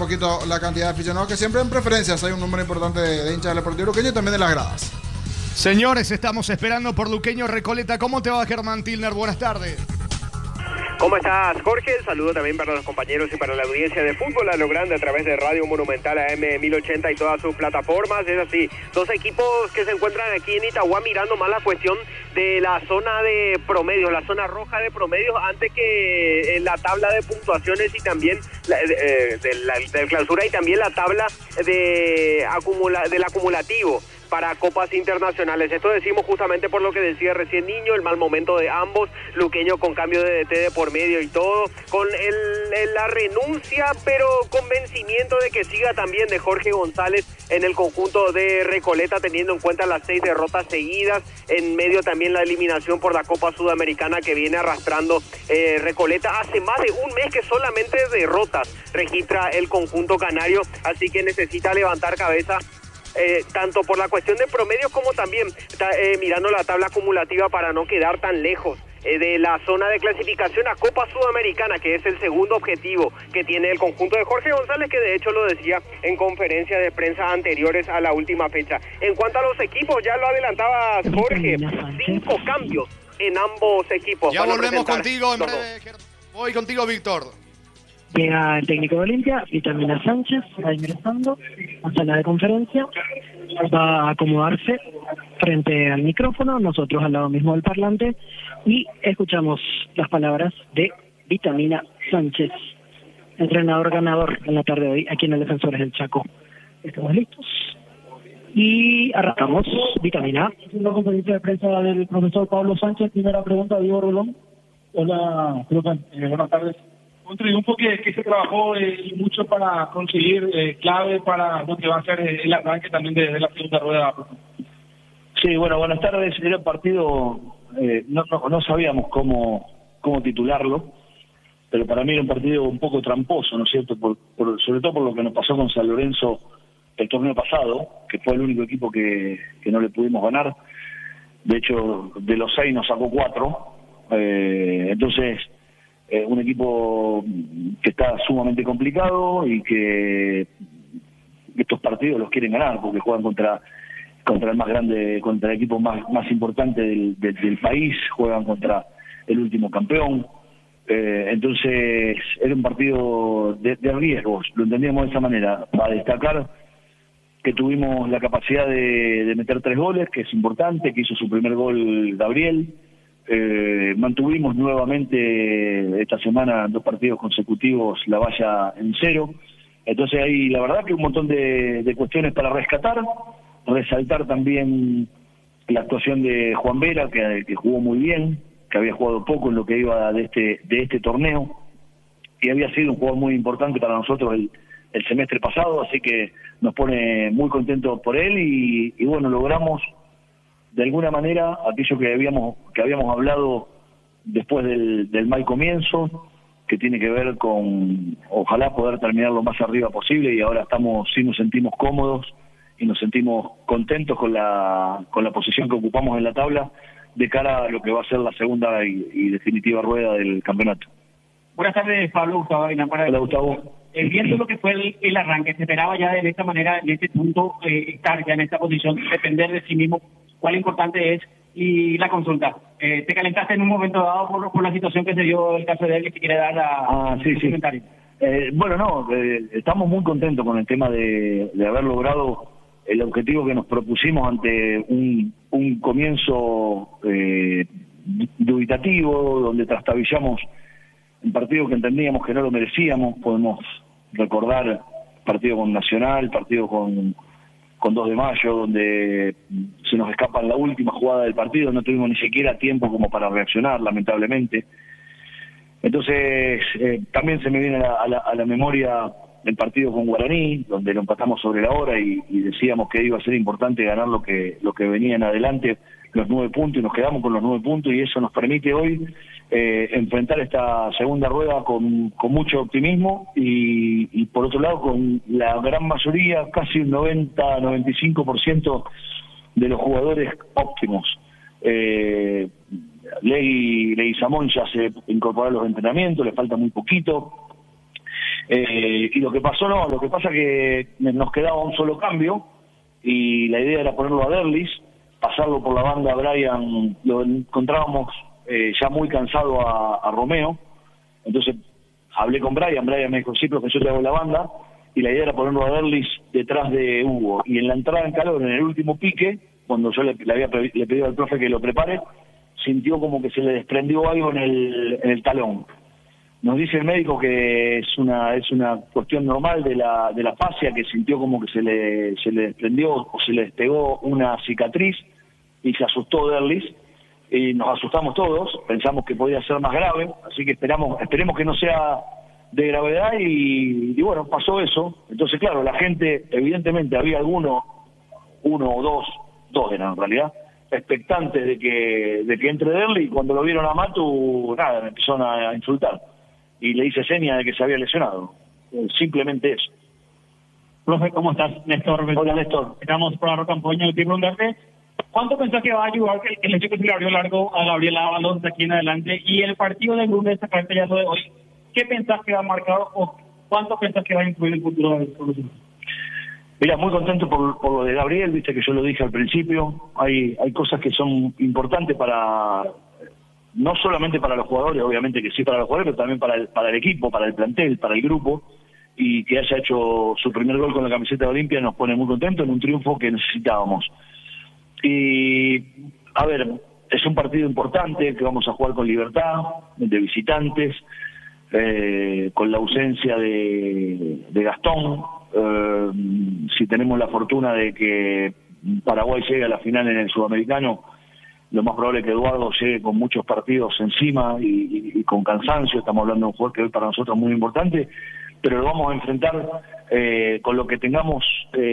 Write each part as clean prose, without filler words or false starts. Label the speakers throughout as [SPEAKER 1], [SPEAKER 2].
[SPEAKER 1] poquito la cantidad de aficionados, que siempre en preferencias hay un número importante de hinchas del Deportivo Luqueño y también de las gradas.
[SPEAKER 2] Señores, estamos esperando por Luqueño Recoleta. ¿Cómo te va, Germán Tilner? Buenas tardes.
[SPEAKER 3] ¿Cómo estás, Jorge? Saludo también para los compañeros y para la audiencia de Fútbol a lo Grande a través de Radio Monumental AM 1080 y todas sus plataformas. Es así, dos equipos que se encuentran aquí en Itagua mirando más la cuestión de la zona de promedios, la zona roja de promedios, antes que la tabla de puntuaciones y también de clausura y también la tabla del acumulativo para copas internacionales. Esto decimos justamente por lo que decía recién Niño, el mal momento de ambos, Luqueño con cambio de DT de por medio y todo, con la renuncia, pero convencimiento de que siga también de Jorge González en el conjunto de Recoleta, teniendo en cuenta las 6 derrotas seguidas, en medio también la eliminación por la Copa Sudamericana que viene arrastrando Recoleta. Hace más de un mes que solamente derrotas registra el conjunto canario, así que necesita levantar cabeza, tanto por la cuestión de promedios como también mirando la tabla acumulativa para no quedar tan lejos de la zona de clasificación a Copa Sudamericana, que es el segundo objetivo que tiene el conjunto de Jorge González, que de hecho lo decía en conferencias de prensa anteriores a la última fecha. En cuanto a los equipos, ya lo adelantabas, Jorge, 5 cambios en ambos equipos.
[SPEAKER 2] Ya volvemos contigo en breve. Voy contigo, Víctor.
[SPEAKER 4] Llega el técnico de Olimpia, Vitamina Sánchez, va ingresando a sala de conferencia, va a acomodarse frente al micrófono, nosotros al lado mismo del parlante, y escuchamos las palabras de Vitamina Sánchez, entrenador ganador en la tarde de hoy aquí en el Defensores del Chaco. Estamos listos y arrancamos. Vitamina.
[SPEAKER 5] La conferencia de prensa del profesor Pablo Sánchez. Primera pregunta, Diego Rolón. Hola, buenas tardes. Un triunfo que se trabajó mucho para conseguir clave para lo que va a ser el arranque también de la segunda rueda.
[SPEAKER 6] Sí, bueno, buenas tardes. Era un partido, no sabíamos cómo titularlo, pero para mí era un partido un poco tramposo, ¿no es cierto? Sobre todo por lo que nos pasó con San Lorenzo el torneo pasado, que fue el único equipo que no le pudimos ganar. De hecho, de los 6 nos sacó 4. Entonces, un equipo que está sumamente complicado y que estos partidos los quieren ganar porque juegan contra el más grande, contra el equipo más importante del país, juegan contra el último campeón. Entonces era un partido de riesgos, lo entendíamos de esa manera. A destacar que tuvimos la capacidad de meter 3 goles, que es importante, que hizo su primer gol Gabriel. Mantuvimos nuevamente esta semana 2 partidos consecutivos la valla en 0. Entonces hay la verdad que un montón de cuestiones para rescatar, resaltar también la actuación de Juan Vera, que jugó muy bien, que había jugado poco en lo que iba de este torneo y había sido un jugador muy importante para nosotros el semestre pasado, así que nos pone muy contentos por él y bueno, logramos de alguna manera aquello que habíamos hablado después del mal comienzo, que tiene que ver con ojalá poder terminar lo más arriba posible, y ahora sí nos sentimos cómodos y nos sentimos contentos con la posición que ocupamos en la tabla de cara a lo que va a ser la segunda y definitiva rueda del campeonato.
[SPEAKER 7] Buenas tardes, Pablo. Gustavo Aina.
[SPEAKER 6] Hola, Gustavo.
[SPEAKER 7] Viendo lo que fue el arranque, ¿se esperaba ya de esta manera, en este punto, estar ya en esta posición, depender de sí mismo? ¿Cuál importante es? Y la consulta, ¿te calentaste en un momento dado por la situación que se dio el caso de él, que quiere dar
[SPEAKER 6] sí.
[SPEAKER 7] comentario?
[SPEAKER 6] Bueno, estamos muy contentos con el tema de haber logrado el objetivo que nos propusimos ante un comienzo dubitativo, donde trastabillamos un partido que entendíamos que no lo merecíamos. Podemos recordar partido con Nacional, partido con 2 de Mayo, donde se nos escapa en la última jugada del partido, no tuvimos ni siquiera tiempo como para reaccionar, lamentablemente. Entonces, también se me viene a la memoria el partido con Guaraní, donde lo empatamos sobre la hora y decíamos que iba a ser importante ganar lo que venía en adelante, los 9 puntos, y nos quedamos con los 9 puntos, y eso nos permite hoy enfrentar esta segunda rueda con mucho optimismo y por otro lado con la gran mayoría, casi un 90-95% de los jugadores óptimos. Leguizamón ya se incorporó a los entrenamientos, le falta muy poquito. Y lo que pasó no, lo que pasa que nos quedaba un solo cambio y la idea era ponerlo a Derlis, pasarlo por la banda a Brian, lo encontrábamos ya muy cansado a Romeo, entonces hablé con Brian me dijo, sí, profesor, yo te hago la banda, y la idea era ponerlo a Derlis detrás de Hugo, y en la entrada en calor, en el último pique, cuando yo le pedí al profe que lo prepare, sintió como que se le desprendió algo en el talón. Nos dice el médico que es una cuestión normal de la fascia, que sintió como que se le desprendió o se le despegó una cicatriz y se asustó Derlis y nos asustamos todos, pensamos que podía ser más grave, así que esperemos que no sea de gravedad y bueno, pasó eso. Entonces claro, la gente, evidentemente había uno o dos eran en realidad, expectantes de que entre Derlis, y cuando lo vieron a Matu, nada, me empezaron a insultar. Y le hice seña de que se había lesionado. Simplemente eso.
[SPEAKER 7] Profe, ¿cómo estás? Néstor.
[SPEAKER 6] Hola, Néstor.
[SPEAKER 7] Estamos por la Campoña y preguntarte, ¿cuánto pensás que va a ayudar el hecho que se le abrió largo a Gabriel Ábalos de aquí en adelante? Y el partido del lunes, esta cartella de hoy, ¿qué pensás que va a marcar o cuánto pensás que va a influir el futuro del club?
[SPEAKER 6] Mira, muy contento por lo de Gabriel, viste que yo lo dije al principio. Hay cosas que son importantes no solamente para los jugadores, obviamente que sí para los jugadores, pero también para el equipo, para el plantel, para el grupo, y que haya hecho su primer gol con la camiseta de Olimpia nos pone muy contentos en un triunfo que necesitábamos. Y, a ver, es un partido importante que vamos a jugar con Libertad, de visitantes, con la ausencia de Gastón. Si tenemos la fortuna de que Paraguay llegue a la final en el Sudamericano, lo más probable es que Eduardo llegue con muchos partidos encima y con cansancio. Estamos hablando de un jugador que hoy para nosotros es muy importante, pero lo vamos a enfrentar con lo que tengamos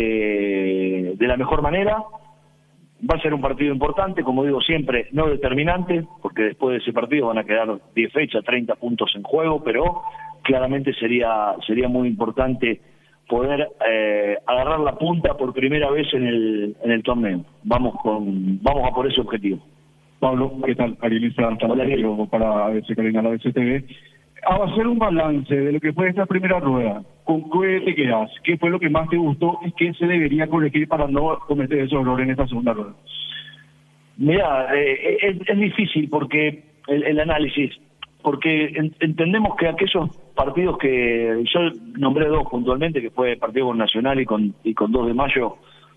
[SPEAKER 6] de la mejor manera. Va a ser un partido importante, como digo siempre, no determinante, porque después de ese partido van a quedar 10 fechas, 30 puntos en juego, pero claramente sería muy importante poder agarrar la punta por primera vez en el torneo. Vamos a por ese objetivo.
[SPEAKER 5] Pablo, ¿qué tal? Ariel Israel, para ABC Cardenal, ABC TV. A hacer un balance de lo que fue esta primera rueda, ¿con qué te quedas? ¿Qué fue lo que más te gustó y qué se debería corregir para no cometer esos errores en esta segunda rueda?
[SPEAKER 6] Mira, es difícil porque el análisis, porque entendemos que aquellos partidos que yo nombré dos puntualmente, que fue el partido con Nacional y con 2 de mayo,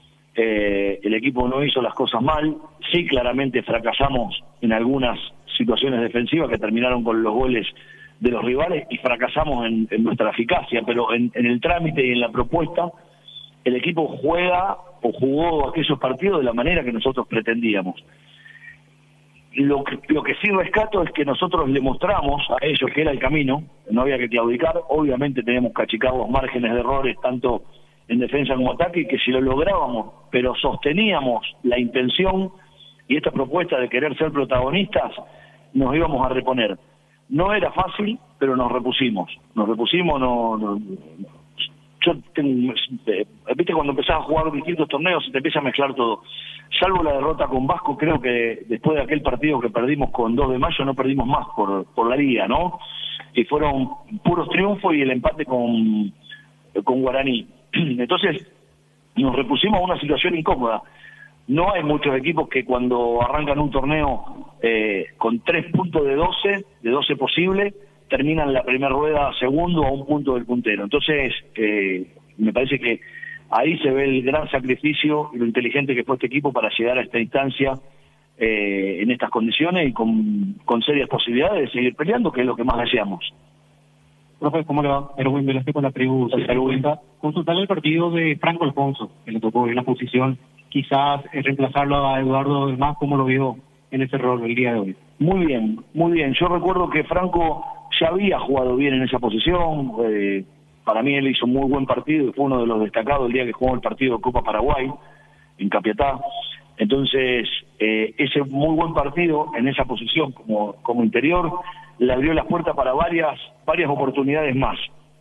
[SPEAKER 6] el equipo no hizo las cosas mal. Sí, claramente fracasamos en algunas situaciones defensivas que terminaron con los goles de los rivales y fracasamos en nuestra eficacia, pero en el trámite y en la propuesta el equipo juega o jugó aquellos partidos de la manera que nosotros pretendíamos. Lo que sí rescato es que nosotros le mostramos a ellos que era el camino, no había que claudicar. Obviamente tenemos que achicar los márgenes de errores tanto en defensa como ataque, y que si lo lográbamos, pero sosteníamos la intención y esta propuesta de querer ser protagonistas, nos íbamos a reponer. No era fácil, pero nos repusimos. Viste, cuando empezás a jugar distintos torneos se te empieza a mezclar todo. Salvo la derrota con Vasco, creo que después de aquel partido que perdimos con 2 de mayo no perdimos más por la liga, ¿no? Y fueron puros triunfos y el empate con Guaraní. Entonces nos repusimos a una situación incómoda. No hay muchos equipos que cuando arrancan un torneo con 3 puntos de 12 posible, terminan la primera rueda segundo a 1 punto del puntero. Entonces me parece que ahí se ve el gran sacrificio y lo inteligente que fue este equipo para llegar a esta instancia en estas condiciones y con serias posibilidades de seguir peleando, que es lo que más deseamos.
[SPEAKER 7] Profe, ¿cómo le va? Erwin Velázquez con la tribu. Consultarle el partido de Franco Alfonso, que le tocó en la posición, quizás reemplazarlo a Eduardo del Mas, ¿cómo lo vio en ese rol el día de hoy?
[SPEAKER 6] Muy bien, muy bien. Yo recuerdo que Franco ya había jugado bien en esa posición. Para mí él hizo un muy buen partido y fue uno de los destacados el día que jugó el partido de Copa Paraguay en Capiatá. Entonces, ese muy buen partido en esa posición como interior le abrió las puertas para varias oportunidades más.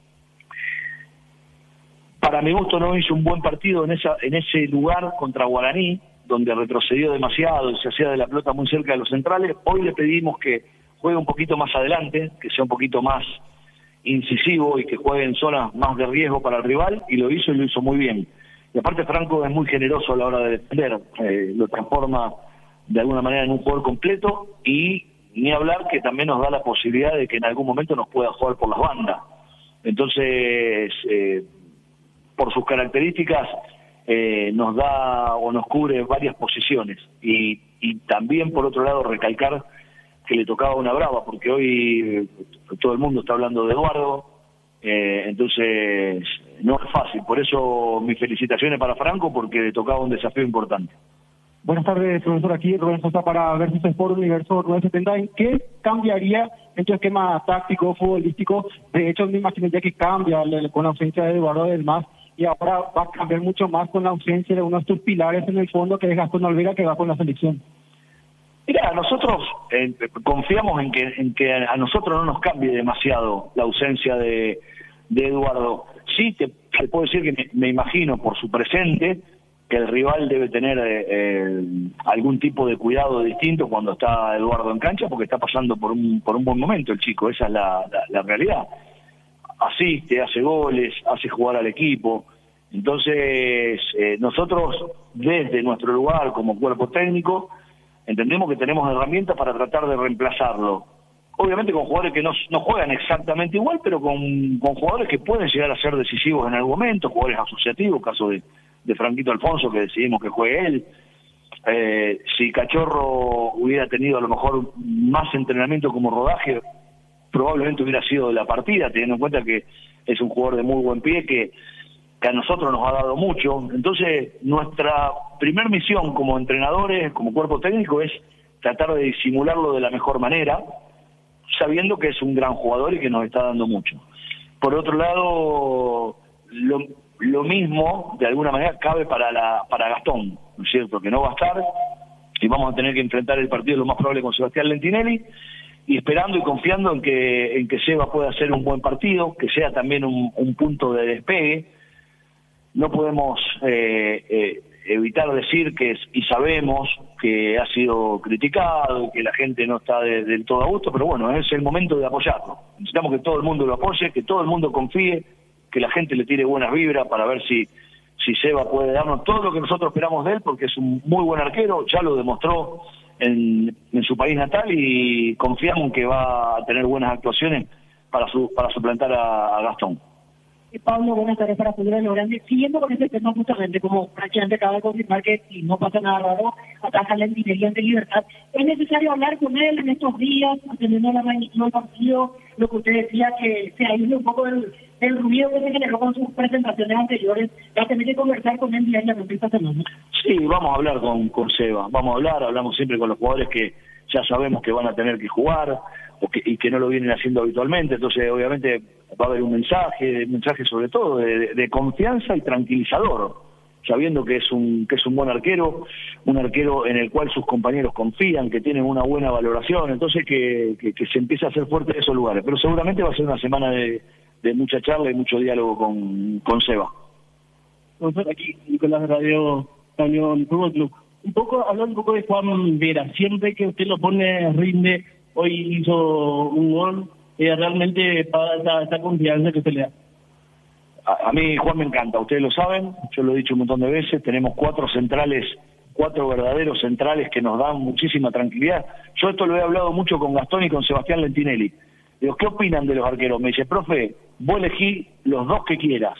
[SPEAKER 6] Para mi gusto no hizo un buen partido en ese lugar contra Guaraní, donde retrocedió demasiado y se hacía de la pelota muy cerca de los centrales. Hoy le pedimos que juegue un poquito más adelante, que sea un poquito más incisivo y que juegue en zonas más de riesgo para el rival, y lo hizo muy bien. Y aparte Franco es muy generoso a la hora de defender, lo transforma de alguna manera en un jugador completo, y ni hablar que también nos da la posibilidad de que en algún momento nos pueda jugar por las bandas. Entonces, por sus características, nos da o nos cubre varias posiciones, y también por otro lado recalcar que le tocaba una brava, porque hoy todo el mundo está hablando de Eduardo, entonces no es fácil. Por eso mis felicitaciones para Franco, porque le tocaba un desafío importante.
[SPEAKER 5] Buenas tardes, profesor. Aquí Rubén Sosa para Versus Sport Universo 970. ¿En qué cambiaría en tu esquema táctico, futbolístico? De hecho, me imagino ya que cambia con la ausencia de Eduardo del Mas, y ahora va a cambiar mucho más con la ausencia de uno de tus pilares en el fondo, que es Gastón Olvera, que va con la selección.
[SPEAKER 6] Mira, nosotros confiamos en que a nosotros no nos cambie demasiado la ausencia de Eduardo. Sí, te puedo decir que me imagino por su presente que el rival debe tener algún tipo de cuidado distinto cuando está Eduardo en cancha, porque está pasando por un buen momento el chico, esa es la realidad. Asiste, hace goles, hace jugar al equipo. Entonces, nosotros desde nuestro lugar como cuerpo técnico entendemos que tenemos herramientas para tratar de reemplazarlo. Obviamente con jugadores que no juegan exactamente igual, pero con jugadores que pueden llegar a ser decisivos en algún momento, jugadores asociativos, caso de Franquito Alfonso, que decidimos que juegue él. Si Cachorro hubiera tenido a lo mejor más entrenamiento como rodaje, probablemente hubiera sido de la partida, teniendo en cuenta que es un jugador de muy buen pie, que a nosotros nos ha dado mucho. Entonces, nuestra primer misión como entrenadores, como cuerpo técnico, es tratar de disimularlo de la mejor manera, sabiendo que es un gran jugador y que nos está dando mucho. Por otro lado, lo mismo, de alguna manera, cabe para Gastón, ¿no es cierto? Que no va a estar, y vamos a tener que enfrentar el partido lo más probable con Sebastián Lentinelli, y esperando y confiando en que Seba pueda hacer un buen partido, que sea también un punto de despegue. No podemos evitar decir y sabemos que ha sido criticado y que la gente no está del todo a gusto, pero bueno, es el momento de apoyarlo. Necesitamos que todo el mundo lo apoye, que todo el mundo confíe, que la gente le tire buenas vibras para ver si Seba puede darnos todo lo que nosotros esperamos de él, porque es un muy buen arquero, ya lo demostró en su país natal, y confiamos en que va a tener buenas actuaciones para suplantar a Gastón.
[SPEAKER 7] Pablo, buenas tardes para Fútbol Lo Grande. Siguiendo con este tema, justamente como prácticamente acaba de confirmar que si no pasa nada raro, ataca la Lentinelli ante Libertad, ¿es necesario hablar con él en estos días, atendiendo la magnitud del partido? Lo que usted decía, que se aísle un poco el ruido que se generó con sus presentaciones anteriores, va a tener que conversar con él diariamente esta semana.
[SPEAKER 6] Sí, vamos a hablar con Seba, hablamos siempre con los jugadores que ya sabemos que van a tener que jugar y que no lo vienen haciendo habitualmente. Entonces obviamente va a haber un mensaje sobre todo de confianza y tranquilizador, sabiendo que es un buen arquero, un arquero en el cual sus compañeros confían, que tienen una buena valoración, entonces que se empiece a hacer fuerte en esos lugares. Pero seguramente va a ser una semana de mucha charla y mucho diálogo con Seba.
[SPEAKER 5] Aquí Nicolás de Radio Cañón Fútbol Club. Hablando un poco de Juan Vera, siempre que usted lo pone rinde, hoy hizo un gol, realmente para esa confianza que se le da.
[SPEAKER 6] A mí Juan me encanta, ustedes lo saben, yo lo he dicho un montón de veces, tenemos 4 verdaderos centrales que nos dan muchísima tranquilidad. Yo esto lo he hablado mucho con Gastón y con Sebastián Lentinelli. Digo, ¿qué opinan de los arqueros? Me dice, profe, vos elegí los dos que quieras,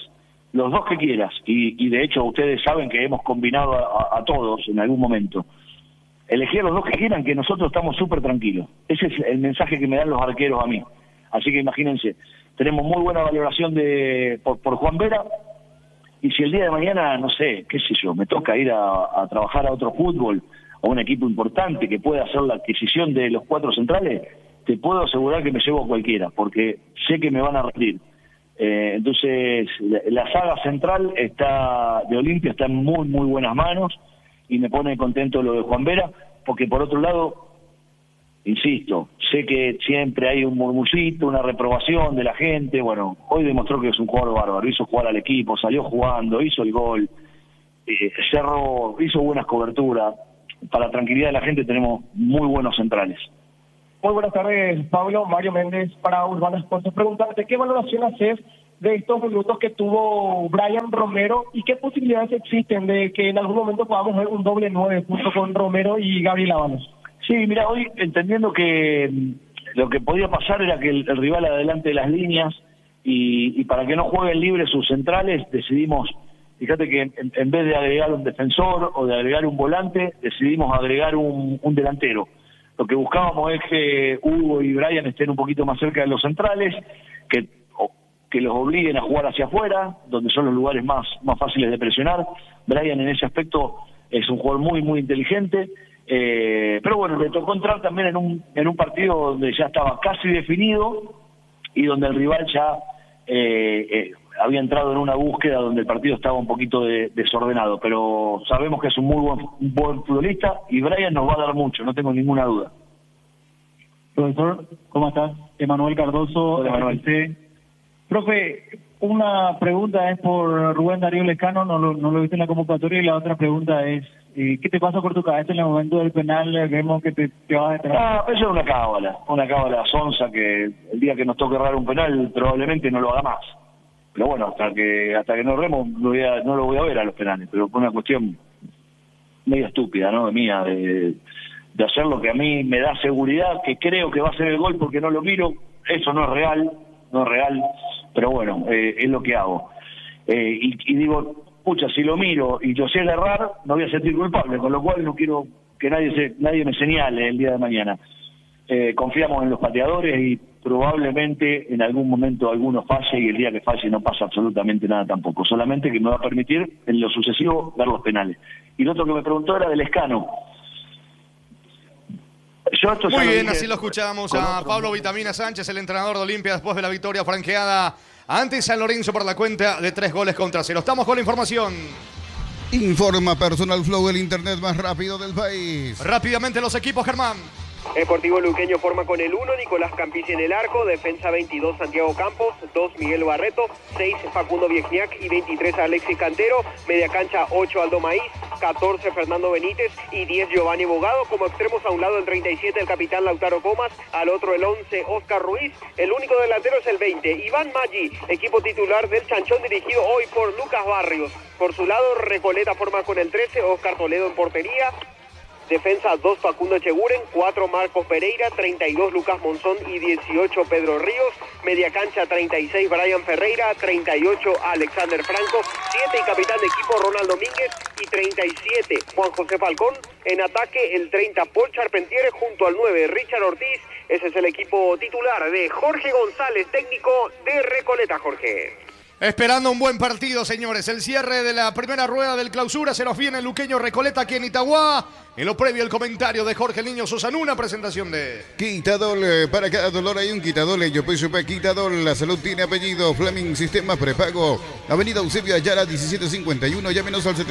[SPEAKER 6] y de hecho ustedes saben que hemos combinado a todos en algún momento. Elegí a los dos que quieran, que nosotros estamos súper tranquilos. Ese es el mensaje que me dan los arqueros a mí. Así que imagínense, tenemos muy buena valoración por Juan Vera, y si el día de mañana, no sé, qué sé yo, me toca ir a trabajar a otro fútbol, a un equipo importante que pueda hacer la adquisición de los 4 centrales, te puedo asegurar que me llevo a cualquiera, porque sé que me van a rendir. Entonces, la saga central de Olimpia está en muy, muy buenas manos, y me pone contento lo de Juan Vera, porque por otro lado, insisto, sé que siempre hay un murmullito, una reprobación de la gente. Bueno, hoy demostró que es un jugador bárbaro, hizo jugar al equipo, salió jugando, hizo el gol, cerró, hizo buenas coberturas. Para la tranquilidad de la gente tenemos muy buenos centrales.
[SPEAKER 5] Muy buenas tardes, Pablo. Mario Méndez para Urbana Sports. Preguntarte, ¿qué valoración haces de estos minutos que tuvo Brian Romero y qué posibilidades existen de que en algún momento podamos ver un doble 9 junto con Romero y Gabriel Ábalos?
[SPEAKER 6] Sí, mira, hoy entendiendo que lo que podía pasar era que el rival adelante de las líneas y para que no jueguen libres sus centrales, decidimos, fíjate que en vez de agregar un defensor o de agregar un volante, decidimos agregar un delantero. Lo que buscábamos es que Hugo y Brian estén un poquito más cerca de los centrales, que los obliguen a jugar hacia afuera, donde son los lugares más fáciles de presionar. Brian en ese aspecto es un jugador muy, muy inteligente, pero bueno, le tocó entrar también en un partido donde ya estaba casi definido y donde el rival ya había entrado en una búsqueda donde el partido estaba un poquito desordenado, pero sabemos que es un muy buen futbolista y Brian nos va a dar mucho, no tengo ninguna duda.
[SPEAKER 5] Profesor, ¿cómo estás? Emanuel Cardoso.
[SPEAKER 6] Hola, Emanuel.
[SPEAKER 5] Profe, una pregunta es por Rubén Darío Lescano, no lo viste en la convocatoria, y la otra pregunta es, ¿qué te pasa por tu cabeza en el momento del penal? Vemos que te vas detrás.
[SPEAKER 6] Eso es una cábala sonsa que el día que nos toque errar un penal probablemente no lo haga más. Pero bueno, hasta que no erremos no lo voy a ver a los penales, pero fue una cuestión medio estúpida, ¿no? Mía, de hacer lo que a mí me da seguridad, que creo que va a ser el gol porque no lo miro. Eso no es real, pero bueno, es lo que hago. Y digo, pucha, si lo miro y yo sé errar, no voy a sentir culpable, con lo cual no quiero que nadie me señale el día de mañana. Confiamos en los pateadores y probablemente en algún momento alguno falle, y el día que falle no pasa absolutamente nada tampoco, solamente que me va a permitir en lo sucesivo dar los penales. Y lo otro que me preguntó era del Escano.
[SPEAKER 2] Muy bien, así lo escuchamos a Pablo Vitamina Sánchez, el entrenador de Olimpia, después de la victoria franqueada ante San Lorenzo por la cuenta de 3-0. Estamos con la información.
[SPEAKER 8] Informa Personal Flow, el internet más rápido del país.
[SPEAKER 2] Rápidamente los equipos, Germán.
[SPEAKER 3] Deportivo Luqueño forma con el 1, Nicolás Campisi en el arco, defensa 22, Santiago Campos, 2, Miguel Barreto, 6, Facundo Viechniak y 23, Alexis Cantero, media cancha 8, Aldo Maíz, 14, Fernando Benítez y 10, Giovanni Bogado. Como extremos, a un lado el 37, el capitán Lautaro Comas, al otro el 11, Oscar Ruiz, el único delantero es el 20, Iván Maggi, equipo titular del Chanchón dirigido hoy por Lucas Barrios. Por su lado, Recoleta forma con el 13, Oscar Toledo en portería. Defensa 2, Facundo Echeguren, 4, Marcos Pereira, 32, Lucas Monzón y 18, Pedro Ríos. Media cancha 36, Brian Ferreira, 38, Alexander Franco, 7 y capitán de equipo Ronald Domínguez y 37, Juan José Falcón. En ataque el 30, Paul Charpentier junto al 9, Richard Ortiz. Ese es el equipo titular de Jorge González, técnico de Recoleta, Jorge.
[SPEAKER 2] Esperando un buen partido, señores. El cierre de la primera rueda del clausura se nos viene el Luqueño Recoleta aquí en Itagua. En lo previo, el comentario de Jorge Niño Susana, una presentación de
[SPEAKER 8] Quitadol. Para cada dolor hay un Quitadol. Yo soy Quitadol. La salud tiene apellido. Fleming Sistema Prepago. Avenida Eusebio Ayala 1751. Llámenos al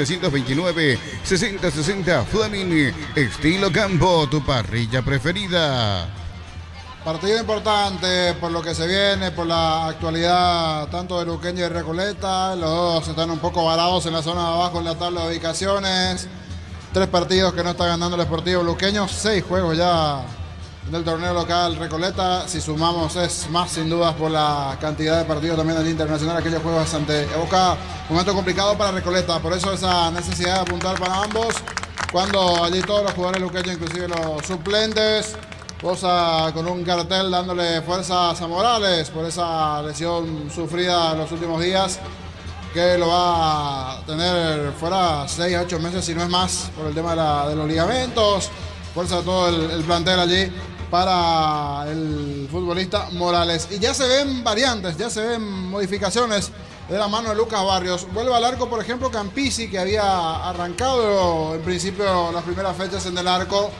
[SPEAKER 8] 729-6060. Fleming Estilo Campo. Tu parrilla preferida.
[SPEAKER 1] Partido importante por lo que se viene, por la actualidad tanto de Luqueño y de Recoleta. Los dos están un poco varados en la zona de abajo en la tabla de ubicaciones. 3 partidos que no está ganando el Sportivo Luqueño. 6 juegos ya en el torneo local Recoleta. Si sumamos es más sin dudas por la cantidad de partidos también del Internacional. Aquellos juegos ante Boca. Momento complicado para Recoleta. Por eso esa necesidad de apuntar para ambos. Cuando allí todos los jugadores luqueños, inclusive los suplentes, posa con un cartel dándole fuerzas a Morales por esa lesión sufrida en los últimos días, que lo va a tener fuera 6 a 8 meses, si no es más, por el tema de los ligamentos. Fuerza todo el plantel allí para el futbolista Morales. Y ya se ven variantes, ya se ven modificaciones de la mano de Lucas Barrios. Vuelve al arco, por ejemplo, Campisi, que había arrancado en principio las primeras fechas en el arco.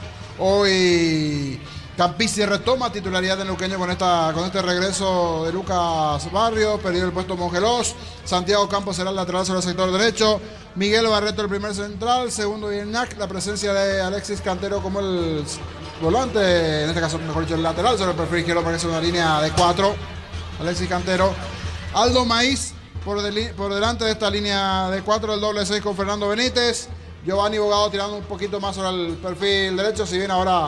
[SPEAKER 1] Hoy Campisi retoma titularidad en Luqueño con este regreso de Lucas Barrios. Perdió el puesto Mongelos. Santiago Campos será el lateral sobre el sector derecho. Miguel Barreto el primer central. Segundo Viechniak. La presencia de Alexis Cantero como el volante. En este caso, mejor dicho, el lateral sobre el perfil izquierdo, para que sea una línea de 4. Alexis Cantero. Aldo Maíz por delante de esta línea de 4, el doble 6 con Fernando Benítez. Giovanni Bogado tirando un poquito más sobre el perfil derecho, si bien ahora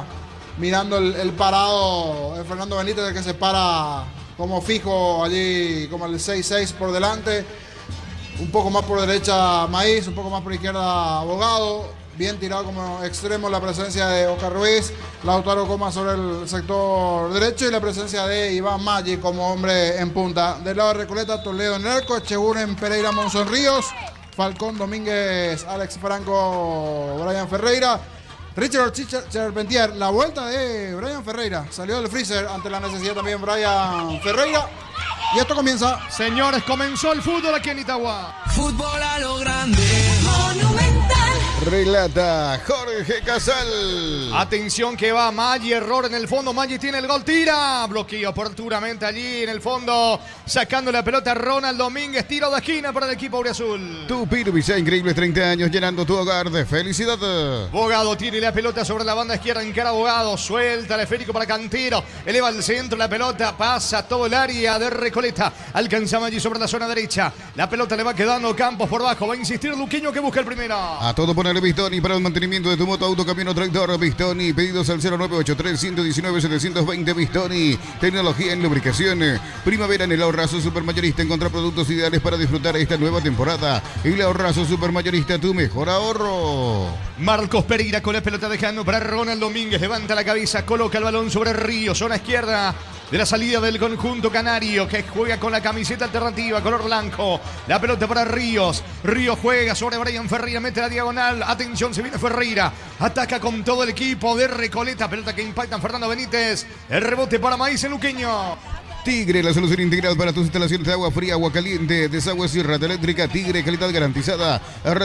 [SPEAKER 1] mirando el parado de Fernando Benítez, el que se para como fijo allí, como el 6-6 por delante. Un poco más por derecha Maíz, un poco más por izquierda Abogado. Bien tirado como extremo la presencia de Oscar Ruiz, Lautaro Coma sobre el sector derecho y la presencia de Iván Maggi como hombre en punta. Del lado de Recoleta, Toledo en el arco, Echeguren, Pereira, Monzón Ríos, Falcón, Domínguez, Alex Franco, Brian Ferreira, Richard Charpentier. La vuelta de Brian Ferreira, salió del freezer ante la necesidad también Brian Ferreira. Y esto comienza.
[SPEAKER 2] Señores, comenzó el fútbol aquí en Itagua.
[SPEAKER 9] Fútbol a lo grande, Monumental.
[SPEAKER 8] Relata Jorge Casal.
[SPEAKER 2] Atención que va Maggi, error en el fondo. Maggi tiene el gol, tira. Bloqueo oportunamente allí en el fondo. Sacando la pelota Ronald Domínguez. Tiro de esquina para el equipo auriazul.
[SPEAKER 8] Tupir Villa, increíbles 30 años llenando tu hogar de felicidad.
[SPEAKER 2] Bogado tiene la pelota sobre la banda izquierda. Encara Bogado. Suelta el esférico para Cantero. Eleva al centro la pelota. Pasa todo el área de Recoleta. Alcanza Maggi sobre la zona derecha. La pelota le va quedando Campos por bajo. Va a insistir Luqueño que busca el primero.
[SPEAKER 8] A todo ponerle Bistoni para el mantenimiento de tu moto, auto, camión o tractor. Bistoni, pedidos al 0983-119-720. Bistoni, tecnología en lubricación. Primavera en el Ahorrazo Supermayorista. Encontrar productos ideales para disfrutar esta nueva temporada. El Ahorrazo Supermayorista, tu mejor ahorro.
[SPEAKER 2] Marcos Pereira con la pelota dejando para Ronald Domínguez. Levanta la cabeza, coloca el balón sobre Río, zona izquierda de la salida del conjunto canario, que juega con la camiseta alternativa, color blanco. La pelota para Ríos. Ríos juega sobre Brian Ferreira, mete la diagonal. Atención, se viene Ferreira. Ataca con todo el equipo de Recoleta. Pelota que impacta en Fernando Benítez. El rebote para Maíz en Luqueño.
[SPEAKER 8] Tigre, la solución integral para tus instalaciones de agua fría, agua caliente, desagüe y red eléctrica. Tigre, calidad garantizada.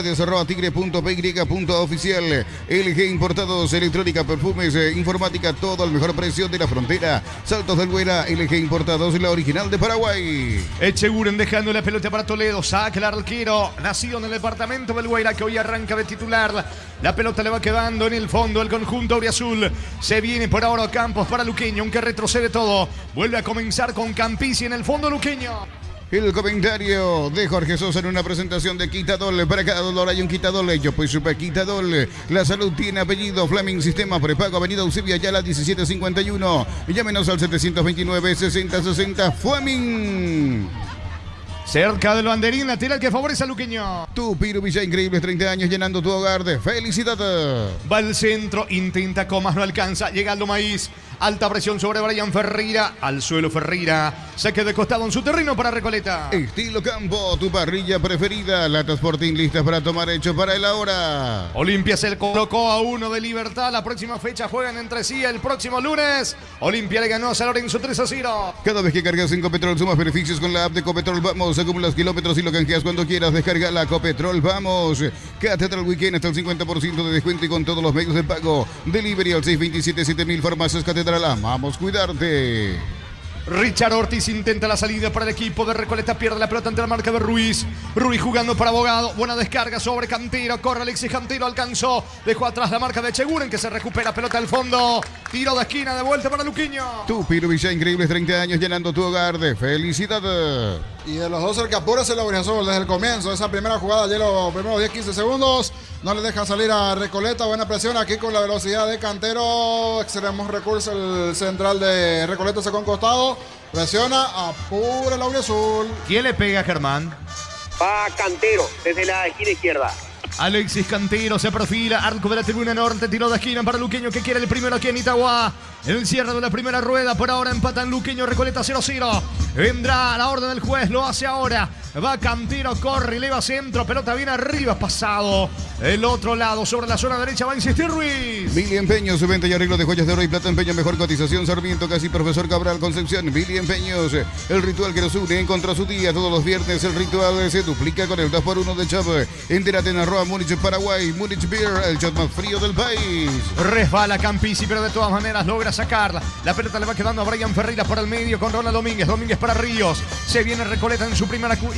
[SPEAKER 8] Radios@tigre.py.oficial. LG Importados, electrónica, perfumes, informática, todo al mejor precio de la frontera. Saltos del Güera, LG Importados, la original de Paraguay.
[SPEAKER 2] Echeguren dejando la pelota para Toledo. Saca el arquero, nacido en el departamento del Güera, que hoy arranca de titular. La pelota le va quedando en el fondo el conjunto auriazul. Se viene por ahora Campos para Luqueño, aunque retrocede todo. Vuelve a comenzar con Campisi en el fondo luqueño.
[SPEAKER 8] El comentario de Jorge Sosa en una presentación de Quitadol. Para cada dolor hay un Quitadol. Yo pues supe Quitadol. La salud tiene apellido. Fleming Sistema Prepago, Avenida Eusebio Ayala 1751. Llámenos al 729-6060. Fleming.
[SPEAKER 2] Cerca del banderín lateral que favorece a Luqueño.
[SPEAKER 8] Tupir Villa, increíbles 30 años llenando tu hogar de felicidad.
[SPEAKER 2] Va al centro, intenta Comas, no alcanza. Llegando Maíz. Alta presión sobre Brian Ferreira. Al suelo Ferreira. Saque de costado en su terreno para Recoleta.
[SPEAKER 8] Estilo Campo, tu parrilla preferida. Latas Sporting listas para tomar, hecho para el ahora.
[SPEAKER 2] Olimpia se colocó a 1 de Libertad. La próxima fecha juegan entre sí el próximo lunes. Olimpia le ganó a San Lorenzo 3-0.
[SPEAKER 8] Cada vez que cargas en Copetrol sumas beneficios con la app de Copetrol. Vamos, acumulas kilómetros y lo canjeas cuando quieras. Descarga la Copetrol. Vamos. Catedral Weekend hasta el 50% de descuento y con todos los medios de pago. Delivery al 627-7000. Farmacias Catedral. Amamos cuidarte.
[SPEAKER 2] Richard Ortiz intenta la salida para el equipo de Recoleta, pierde la pelota ante la marca de Ruiz. Ruiz jugando para Abogado, buena descarga sobre Cantero, corre Alexis Cantero, alcanzó, dejó atrás la marca de Echeguren que se recupera, pelota al fondo, tiro de esquina de vuelta para Luqueño.
[SPEAKER 8] Tupir Villa, increíbles 30 años llenando tu hogar de felicidad.
[SPEAKER 1] Y de los dos el que apura es el Auriazul desde el comienzo, esa primera jugada, ya los primeros 10-15 segundos, no le deja salir a Recoleta, buena presión aquí con la velocidad de Cantero, extremos recursos el central de Recoleta, se con costado. Presiona, apura el Auriazul.
[SPEAKER 2] ¿Quién le pega a Germán?
[SPEAKER 3] Va Cantero desde la esquina izquierda.
[SPEAKER 2] Alexis Cantero se perfila, arco de la tribuna norte, tiro de esquina para Luqueño que quiere el primero aquí en Itagua. El cierre de la primera rueda, por ahora empatan Luqueño, Recoleta 0-0. Vendrá la orden del juez, lo hace ahora. Va Cantero, corre, eleva centro, pelota bien arriba, pasado. El otro lado, sobre la zona derecha, va a insistir Ruiz.
[SPEAKER 8] Billy Empeños, su venta y arreglo de joyas de oro y plata, empeño, mejor cotización, Sarmiento, casi Profesor Cabral, Concepción. Billy Empeños, el ritual que nos une, encontró su día todos los viernes. El ritual se duplica con el 2x1 de Chop. Entérate en @Múnich, Paraguay. Múnich Beer, el shot más frío del país.
[SPEAKER 2] Resbala Campisi, pero de todas maneras logra sacarla. La pelota le va quedando a Brian Ferreira por el medio con Ronald Domínguez. Domínguez para Ríos. Se viene Recoleta en su primera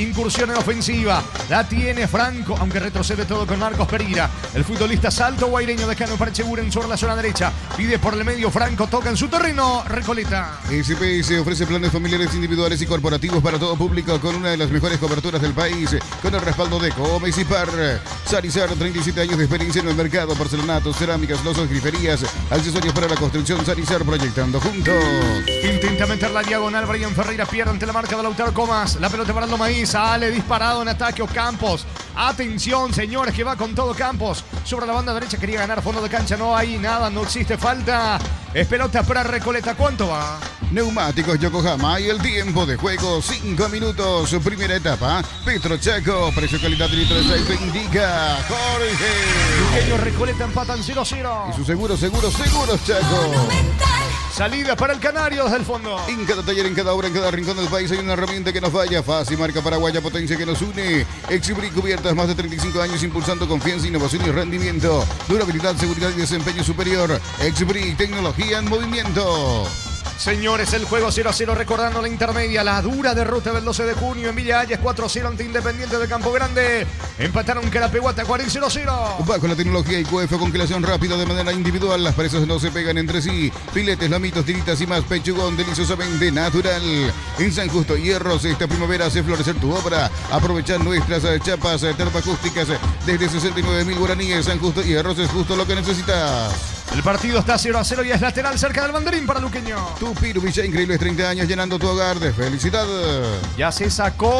[SPEAKER 2] Incursión en ofensiva. La tiene Franco, aunque retrocede todo con Marcos Pereira. El futbolista salto guaireño de Cano para Echeguren sobre la zona derecha. Pide por el medio, Franco toca en su terreno. Recoleta.
[SPEAKER 8] SPS ofrece planes familiares individuales y corporativos para todo público con una de las mejores coberturas del país. Con el respaldo de Gómez y Par. Sarizar, 37 años de experiencia en el mercado. Porcelanatos, cerámicas, losos, griferías, accesorios para la construcción. Sarizar, proyectando juntos.
[SPEAKER 2] Intenta meter la diagonal. Brian Ferreira pierde ante la marca de Lautaro Comas. La pelota para Maíz. Sale disparado en ataque Ocampos. Atención, señores, que va con todo Campos. Sobre la banda derecha quería ganar fondo de cancha. No hay nada, no existe falta. Es pelota para Recoleta. ¿Cuánto va?
[SPEAKER 8] Neumáticos Yokohama y el tiempo de juego 5 minutos. Primera etapa. Petro Chaco. Precio calidad de litro de aceite indica Jorge.
[SPEAKER 2] Luqueño Recoleta empatan 0-0.
[SPEAKER 8] Y su seguros Chaco.
[SPEAKER 2] Salida para el Canario desde el fondo.
[SPEAKER 8] En cada taller, en cada obra, en cada rincón del país hay una herramienta que nos falla. Fácil, marca paraguaya, potencia que nos une. Exibri cubiertas, más de 35 años impulsando confianza, innovación y rendimiento. Durabilidad, seguridad y desempeño superior. Exibri, tecnología en movimiento.
[SPEAKER 2] Señores, el juego 0-0 recordando la intermedia. La dura derrota del 12 de junio en Villa Hayes 4-0 ante Independiente de Campo Grande. Empataron Carapeguá, Tacuarín 0-0.
[SPEAKER 8] Bajo la tecnología IQF, congelación rápida de manera individual. Las presas no se pegan entre sí. Filetes, lamitos, tiritas y más. Pechugón deliciosamente natural. En San Justo Hierros, esta primavera hace florecer tu obra. Aprovechar nuestras chapas termoacústicas desde 69.000 guaraníes. San Justo Hierros es justo lo que necesitas.
[SPEAKER 2] El partido está 0-0 y es lateral cerca del banderín para Luqueño.
[SPEAKER 8] Tu Piruvilla, increíbles 30 años llenando tu hogar de felicidad.
[SPEAKER 2] Ya se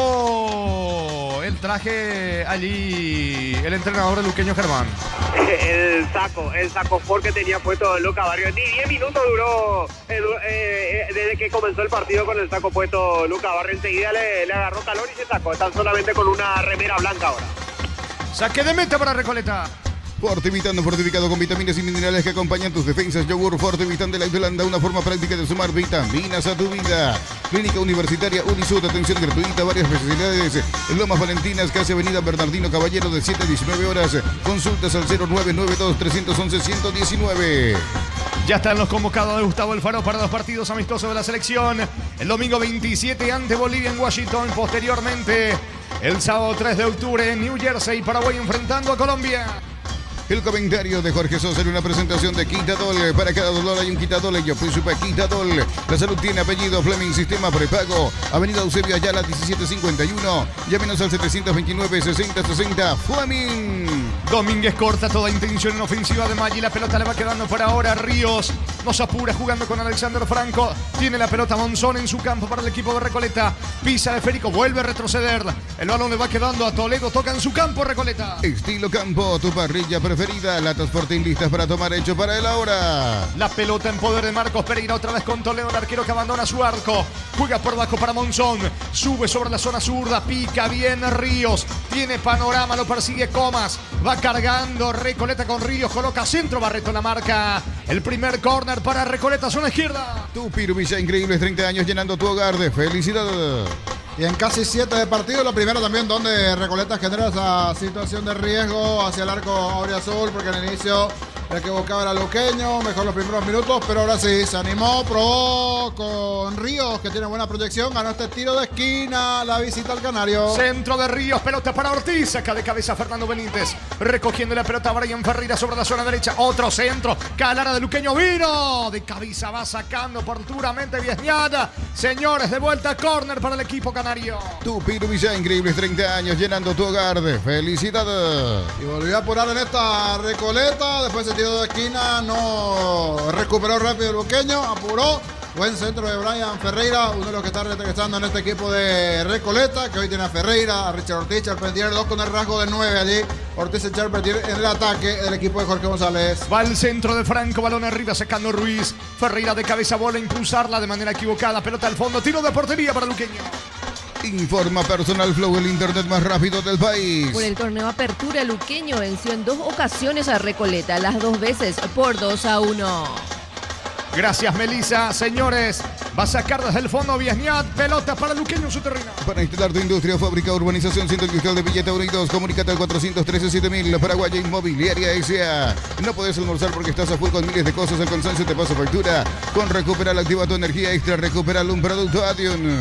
[SPEAKER 2] sacó el traje allí el entrenador de Luqueño, Germán.
[SPEAKER 3] El saco porque tenía puesto Luca Barrios. Ni 10 minutos duró desde que comenzó el partido con el saco puesto Luca Barrios. Enseguida le agarró calor y se sacó. Están solamente con una remera blanca ahora.
[SPEAKER 2] Saque de meta para Recoleta.
[SPEAKER 8] Fortivitano, fortificado con vitaminas y minerales que acompañan tus defensas. Yogur Fortivitan de la Irlanda, una forma práctica de sumar vitaminas a tu vida. Clínica Universitaria Unisud, atención gratuita, varias especialidades. En Lomas Valentinas, casi Avenida Bernardino Caballero, de 7 a 19 horas. Consultas al 0992-311-119.
[SPEAKER 2] Ya están los convocados de Gustavo Alfaro para los partidos amistosos de la selección. El domingo 27 ante Bolivia en Washington. Posteriormente, el sábado 3 de octubre en New Jersey, Paraguay enfrentando a Colombia.
[SPEAKER 8] El comentario de Jorge Sosa en una presentación de Quitadol. Para cada dolor hay un Quitadol. Yo fui super Quitadol. La salud tiene apellido. Fleming, sistema prepago. Avenida Eusebio Ayala, 1751. Llámenos al 729-6060. Fleming.
[SPEAKER 2] Domínguez corta toda intención en ofensiva de Maggi. La pelota le va quedando por ahora. Ríos nos apura jugando con Alexander Franco. Tiene la pelota Monzón en su campo para el equipo de Recoleta. Pisa de Férico, vuelve a retroceder. El balón le va quedando a Toledo. Toca en su campo Recoleta.
[SPEAKER 8] Estilo campo, tu parrilla preferida. Latas Fortín listas para tomar, hecho para el ahora.
[SPEAKER 2] La pelota en poder de Marcos Pereira. Otra vez con Toledo, el arquero que abandona su arco. Juega por bajo para Monzón. Sube sobre la zona zurda. Pica bien Ríos. Tiene panorama, lo persigue Comas. Va cargando Recoleta con Ríos. Coloca centro, Barreto la marca. El primer córner para Recoleta, zona izquierda.
[SPEAKER 8] Tu Piruvilla, increíbles 30 años llenando tu hogar de felicidad.
[SPEAKER 1] Y en casi 7 de partido, lo primero también donde Recoleta genera esa situación de riesgo hacia el arco auriazul, porque en el inicio el que buscaba era Luqueño, mejor los primeros minutos, pero ahora sí, se animó, probó con Ríos, que tiene buena proyección, ganó este tiro de esquina, la visita al Canario.
[SPEAKER 2] Centro de Ríos, pelota para Ortiz, saca de cabeza Fernando Benítez, recogiendo la pelota Brian Ferreira sobre la zona derecha, otro centro, Calara de Luqueño, vino, de cabeza va sacando oportunamente Viesñada. Señores, de vuelta, córner para el equipo canario.
[SPEAKER 8] Tu Piruvilla, increíbles 30 años llenando tu hogar de felicidad.
[SPEAKER 1] Y volvió a apurar en esta Recoleta, después se tiro de esquina, no recuperó rápido el Luqueño, apuró. Buen centro de Brian Ferreira, uno de los que está regresando en este equipo de Recoleta, que hoy tiene a Ferreira, a Richard Ortiz, Charpentier, dos con el rasgo de 9 allí. Ortiz y Charpentier en el ataque del equipo de Jorge González.
[SPEAKER 2] Va al centro de Franco, balón arriba, sacando Ruiz. Ferreira de cabeza, bola a impulsarla de manera equivocada, pelota al fondo, tiro de portería para Luqueño.
[SPEAKER 8] Informa Personal Flow, el internet más rápido del país.
[SPEAKER 10] Por el torneo Apertura, Luqueño venció en 2 ocasiones a Recoleta, las 2 veces por 2-1.
[SPEAKER 2] Gracias, Melissa. Señores, va a sacar desde el fondo Viesñat. Pelota para Luqueño en su terreno.
[SPEAKER 8] Para instalar tu industria, fábrica, urbanización, Centro Industrial de Villeta Unidos. Comunícate al 413-7000. La Paraguaya Inmobiliaria S.A. No podés almorzar porque estás a full con miles de cosas. El cansancio te pasa factura. Con Recuperal, activa tu energía extra. Recuperal, un producto Adion.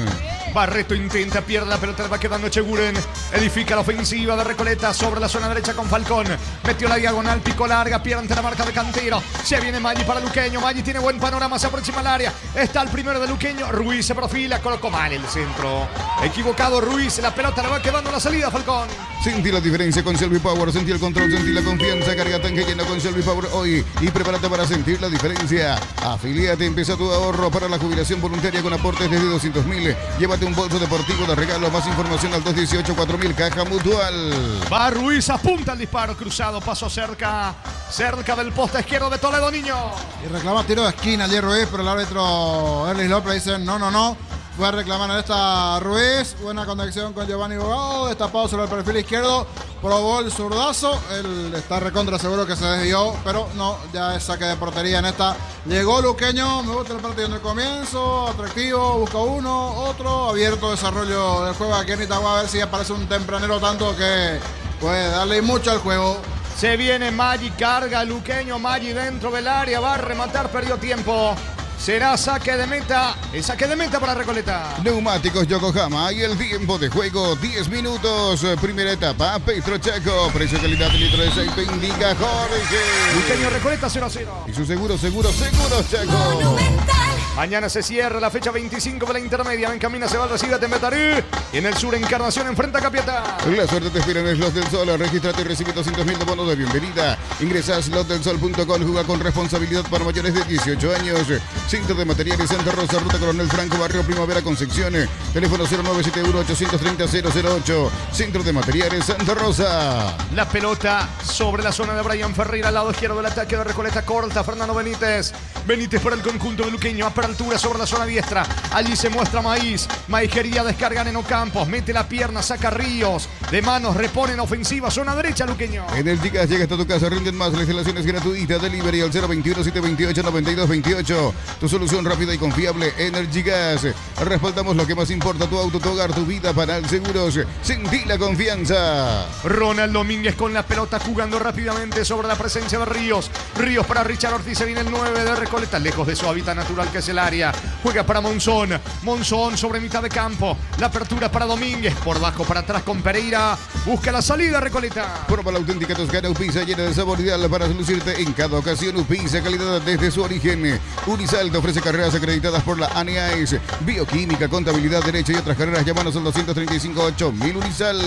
[SPEAKER 2] Barreto intenta, pierde la pelota, le va quedando Cheguren. Edifica la ofensiva de Recoleta sobre la zona derecha con Falcón. Metió la diagonal, picó larga, pierde ante la marca de Cantero. Se viene Maggi para Luqueño. Maggi tiene buen panorama, se aproxima al área. Está el primero de Luqueño. Ruiz se profila, colocó mal el centro. Equivocado Ruiz, la pelota le va quedando en la salida Falcón.
[SPEAKER 8] Sentí la diferencia con Selvi Power, sentí el control, sentí la confianza, carga tanque lleno con Selvi Power hoy y prepárate para sentir la diferencia. Afiliate, empieza tu ahorro para la jubilación voluntaria con aportes desde 200.000. Llévate un bolso deportivo de regalo, más información al 218-4000, Caja Mutual.
[SPEAKER 2] Va Ruiz, apunta el disparo cruzado, pasó cerca del poste izquierdo de Toledo, niño.
[SPEAKER 1] Y reclama tiro de esquina ayer Ruiz, pero el árbitro Erlis López dice no. Fue a reclamar en esta Ruiz. Buena conexión con Giovanni Bogado. Destapado sobre el perfil izquierdo. Probó el zurdazo. Él está recontra seguro que se desvió. Pero no, ya es saque de portería en esta. Llegó Luqueño. Me gusta el partido en el comienzo. Atractivo. Busca uno, otro. Abierto desarrollo del juego aquí en Itagua. A ver si aparece un tempranero tanto que puede darle mucho al juego.
[SPEAKER 2] Se viene Maggi, carga Luqueño. Maggi dentro del área. Va a rematar, perdió tiempo. Será saque de meta. El saque de meta para Recoleta.
[SPEAKER 8] Neumáticos Yokohama y el tiempo de juego 10 minutos. Primera etapa, Petro Chaco. Precio calidad de litro de aceite indica Jorge.
[SPEAKER 2] Luqueño Recoleta 0-0.
[SPEAKER 8] Y su seguro Chaco.
[SPEAKER 10] Monumental.
[SPEAKER 2] Mañana se cierra la fecha 25 de la intermedia. Bencamina se va al Recibe Tembetarí. Y en el sur Encarnación enfrenta a Capiatá.
[SPEAKER 8] La suerte te espera en Slots del Sol. Regístrate y recibe 200.000 de bonos de bienvenida. Ingresa a slotdelsol.com. Juega con responsabilidad para mayores de 18 años. Centro de Materiales Santa Rosa, Ruta Coronel Franco, Barrio Primavera, Concepción. Teléfono 0971-830-008. Centro de Materiales Santa Rosa.
[SPEAKER 2] La pelota sobre la zona de Brian Ferreira, al lado izquierdo del ataque de Recoleta, corta Fernando Benítez. Benítez para el conjunto de Luqueño, apertura sobre la zona diestra. Allí se muestra Maíz. Maíz quería descargar en Ocampos, mete la pierna, saca Ríos. De manos, repone en ofensiva, zona derecha Luqueño.
[SPEAKER 8] Energigas llega hasta tu casa, rinden más. La instalación es gratuita. Delivery al 021-728-9228. Tu solución rápida y confiable, Energigas. Respaldamos lo que más importa, tu auto, tu hogar, tu vida. Panal Seguros, sentí la confianza.
[SPEAKER 2] Ronald Domínguez con la pelota, jugando rápidamente sobre la presencia de Ríos. Ríos para Richard Ortiz, se viene el 9 de Recoleta, lejos de su hábitat natural que es el área. Juega para Monzón. Monzón sobre mitad de campo. La apertura para Domínguez, por bajo para atrás con Pereira. Busca la salida Recoleta.
[SPEAKER 8] Prueba la auténtica Toscana Upisa, llena de sabor, ideal para lucirte en cada ocasión. Upisa, calidad desde su origen. Unisal te ofrece carreras acreditadas por la ANIAES, bioquímica, contabilidad, derecho y otras carreras. Llámanos al 235-8000 Unisal.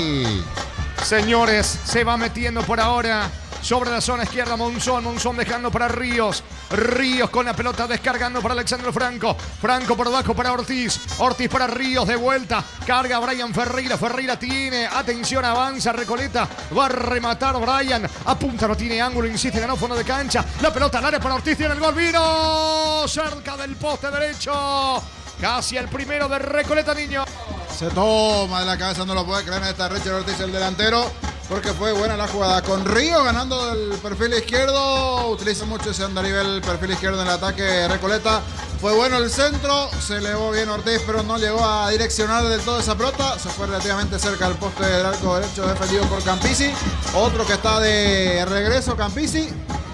[SPEAKER 2] Señores, se va metiendo por ahora sobre la zona izquierda Monzón. Monzón dejando para Ríos. Ríos con la pelota descargando para Alexandro Franco. Franco por abajo para Ortiz. Ortiz para Ríos de vuelta. Carga Brian Ferreira. Ferreira tiene. Atención, avanza Recoleta. Va a rematar Brian. Apunta, no tiene ángulo. Insiste, ganó fondo de cancha. La pelota al área para Ortiz. Tiene el gol. Vino cerca del poste derecho. Casi el primero de Recoleta, niño.
[SPEAKER 1] Se toma de la cabeza, no lo puede creer en esta Richard Ortiz, el delantero, porque fue buena la jugada. Con Río ganando del perfil izquierdo, utiliza mucho ese andarivel, el perfil izquierdo en el ataque Recoleta. Fue bueno el centro, se elevó bien Ortiz, pero no llegó a direccionar del todo esa pelota. Se fue relativamente cerca del poste del arco derecho defendido por Campisi. Otro que está de regreso, Campisi.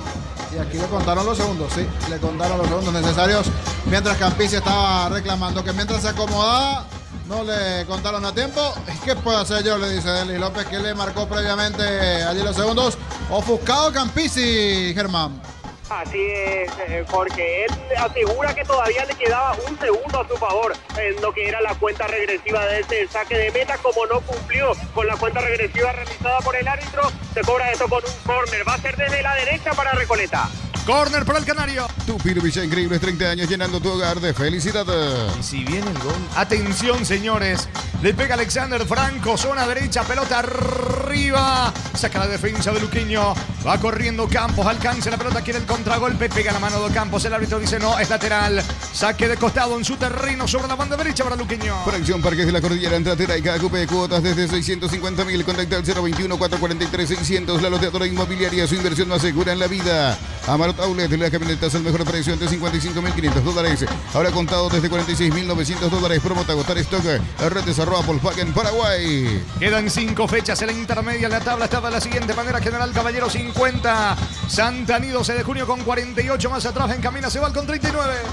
[SPEAKER 1] Y aquí le contaron los segundos, sí, le contaron los segundos necesarios. Mientras Campisi estaba reclamando que mientras se acomodaba, no le contaron a tiempo. ¿Qué puedo hacer yo? Le dice Erlis López, que le marcó previamente allí los segundos. Ofuscado Campisi, Germán.
[SPEAKER 3] Así es, Jorge. Él asegura que todavía le quedaba un segundo a su favor en lo que era la cuenta regresiva de ese saque de meta. Como no cumplió con la cuenta regresiva realizada por el árbitro, se cobra esto con un córner. Va a ser desde la derecha para Recoleta.
[SPEAKER 2] Córner para el Canario.
[SPEAKER 8] Tu Piruvilla, increíbles 30 años llenando tu hogar de felicidad.
[SPEAKER 2] Y si viene el gol. Atención, señores. Le pega Alexander Franco, zona derecha, pelota arriba. Saca la defensa de Luqueño. Va corriendo Campos, alcanza la pelota, quiere el contragolpe. Pega la mano de Campos. El árbitro dice no, es lateral. Saque de costado en su terreno sobre la banda derecha para Luqueño.
[SPEAKER 8] Fracción Parques de la Cordillera, Entratera y Cacupe, cuotas desde 650.000. Contacta al 021-443-600. La loteadora inmobiliaria, su inversión más segura en la vida. Amarot Outlet, las camionetas al mejor precio ante $55.500. Ahora contado desde $46.900. Promota agotar stock. Redes @ Volkswagen Paraguay.
[SPEAKER 2] Quedan 5 fechas en la intermedia. La tabla estaba de la siguiente manera: General Caballero 50. Santa Anita 12 de junio con 48. Más atrás encamina Cebal con 39.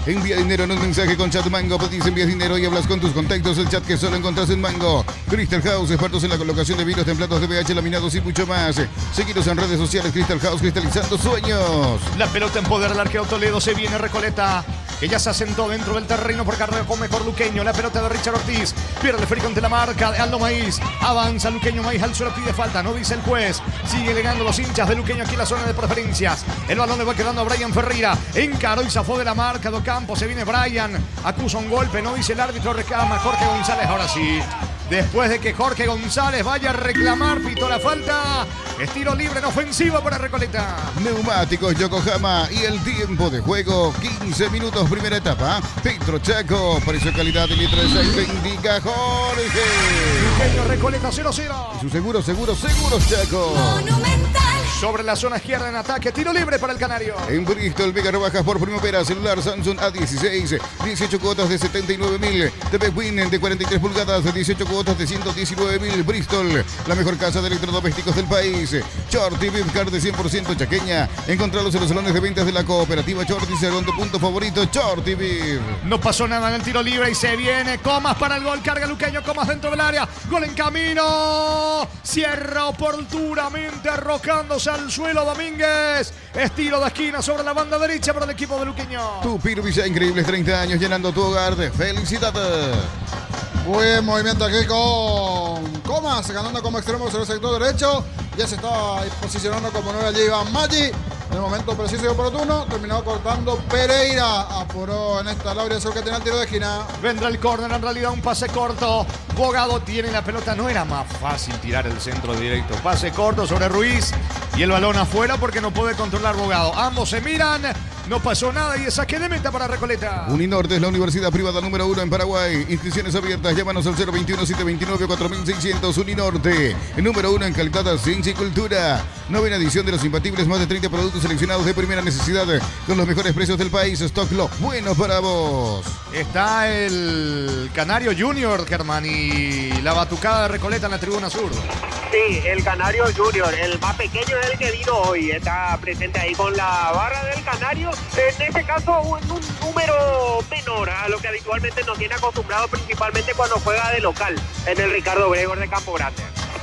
[SPEAKER 8] Envía dinero en un mensaje con Chat Mango. Pedís, envías dinero y hablas con tus contactos. El chat que solo encontrás en Mango. Crystal House, expertos en la colocación de vidrios, templados de pH, laminados y mucho más. Seguidos en redes sociales. Crystal House, cristalizando sueños.
[SPEAKER 2] La pelota en poder del arquero Toledo. Se viene Recoleta, que ya se asentó dentro del terreno por carrera con mejor Luqueño. La pelota de Richard Ortiz. Pierde el esférico ante la marca de Aldo Maíz. Avanza Luqueño. Maíz al suelo, pide falta. No dice el juez. Sigue legando los hinchas de Luqueño aquí en la zona de preferencias. El balón le va quedando a Brian Ferreira. Encaró y zafó de la marca de Ocampo. Se viene Brian. Acusa un golpe. No dice el árbitro. Reclama Jorge González. Ahora sí. Después de que Jorge González vaya a reclamar, pitó la falta. Estilo libre en ofensiva para Recoleta.
[SPEAKER 8] Neumáticos Yokohama y el tiempo de juego, 15 minutos, primera etapa. Petro Chaco, precio calidad de litro de aceite, indica Jorge.
[SPEAKER 2] Luqueño Recoleta 0-0.
[SPEAKER 8] Y su seguros Chaco.
[SPEAKER 10] Monumental.
[SPEAKER 2] Sobre la zona izquierda en ataque, tiro libre para el Canario.
[SPEAKER 8] En Bristol, Vega rebajas por primavera, celular Samsung A16, 18 cuotas de 79.000. TV Win de 43 pulgadas, 18 cuotas de 119.000. Bristol, la mejor casa de electrodomésticos del país. Shorty Beef Card de 100% chaqueña. Encontralos en los salones de ventas de la cooperativa Shorty, segundo punto favorito, Shorty Beef.
[SPEAKER 2] No pasó nada en el tiro libre y se viene Comas para el gol. Carga Luqueño, Comas dentro del área. Gol en camino. Cierra oportunamente arrojándose al suelo Domínguez. Estilo de esquina sobre la banda derecha para el equipo de Luqueño.
[SPEAKER 8] Tu Pirvisa, increíbles 30 años llenando tu hogar de felicidades.
[SPEAKER 1] Buen movimiento aquí con Comas, ganando como extremo sobre el sector derecho. Ya se estaba posicionando como 9 allí Iván Maggi. En el momento preciso y oportuno, terminó cortando Pereira. Apuró en esta Lauria Sur que tiene el tiro de esquina.
[SPEAKER 2] Vendrá el córner, en realidad un pase corto. Bogado tiene la pelota. No era más fácil tirar el centro directo. Pase corto sobre Ruiz y el balón afuera porque no puede controlar Bogado. Ambos se miran. No pasó nada y es saque de meta para Recoleta.
[SPEAKER 8] Uninorte es la universidad privada número 1 en Paraguay. Inscripciones abiertas. Llámanos al 021-729-4600. Uninorte, el número 1 en calidad, ciencia y cultura. Novena edición de Los Imbatibles. Más de 30 productos seleccionados de primera necesidad con los mejores precios del país. Stock Lo bueno para vos.
[SPEAKER 2] Está el Canario Junior, Germán, y la batucada de Recoleta en la tribuna sur.
[SPEAKER 3] Sí, el Canario Junior, el más pequeño es el que vino hoy. Está presente ahí con la barra del Canario. En este caso, un número menor a lo que habitualmente nos tiene acostumbrado, principalmente cuando juega de local en el Ricardo Bregor de Campo Grande.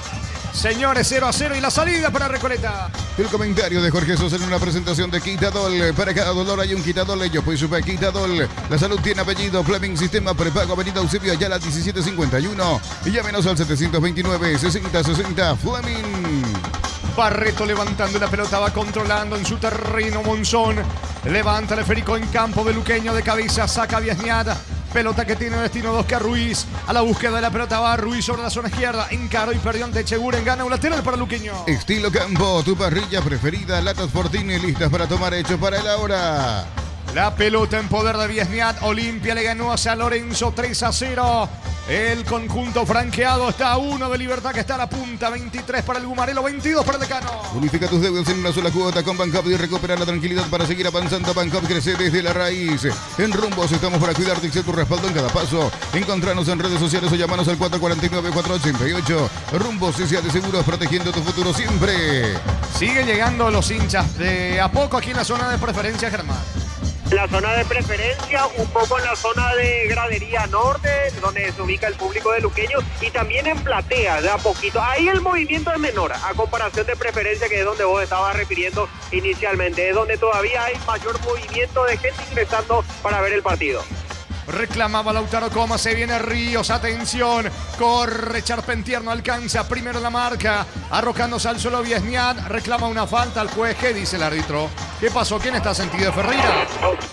[SPEAKER 2] Señores, 0-0 y la salida para Recoleta.
[SPEAKER 8] El comentario de Jorge Sosa en una presentación de Quitadol. Para cada dolor hay un Quitadol. Ellos pues Super Quitadol. La salud tiene apellido. Fleming Sistema Prepago, Avenida Eusebio Ayala 1751. Y llámenos al 729-6060 Fleming.
[SPEAKER 2] Barreto levantando la pelota, va controlando en su terreno Monzón. Levanta el esférico en campo de Luqueño de cabeza, saca Viesniada. Pelota que tiene destino de Oscar Ruiz. A la búsqueda de la pelota va Ruiz sobre la zona izquierda. Encaró y perdió ante Echeguren. Gana un lateral para Luqueño.
[SPEAKER 8] Estilo Campo, tu parrilla preferida. Latas Fortini listas para tomar, hecho para el ahora.
[SPEAKER 2] La pelota en poder de Viesniat. Olimpia le ganó a San Lorenzo 3-0. El conjunto franqueado está a 1 de Libertad, que está a la punta. 23 para el Gumarelo, 22 para el Decano.
[SPEAKER 8] Unifica tus deudas en una sola cuota con Bancap y recupera la tranquilidad para seguir avanzando. Bancap crece desde la raíz. En Rumbos estamos para cuidarte y ser tu respaldo en cada paso. Encontranos en redes sociales o llamanos al 449-488. Rumbos S.A. de Seguros, protegiendo tu futuro siempre.
[SPEAKER 2] Sigue llegando los hinchas de a poco aquí en la zona de preferencia, Germán.
[SPEAKER 3] La zona de preferencia, un poco en la zona de gradería norte, donde se ubica el público de Luqueño, y también en platea, de a poquito. Ahí el movimiento es menor, a comparación de preferencia, que es donde vos estabas refiriendo inicialmente. Es donde todavía hay mayor movimiento de gente ingresando para ver el partido.
[SPEAKER 2] Reclamaba Lautaro Comas, se viene Ríos, atención, corre Charpentier, no alcanza, primero la marca, arrojándose al suelo Viesniat, reclama una falta al juez. ¿Qué dice el árbitro? ¿Qué pasó? ¿Quién está sentido? ¿Ferreira?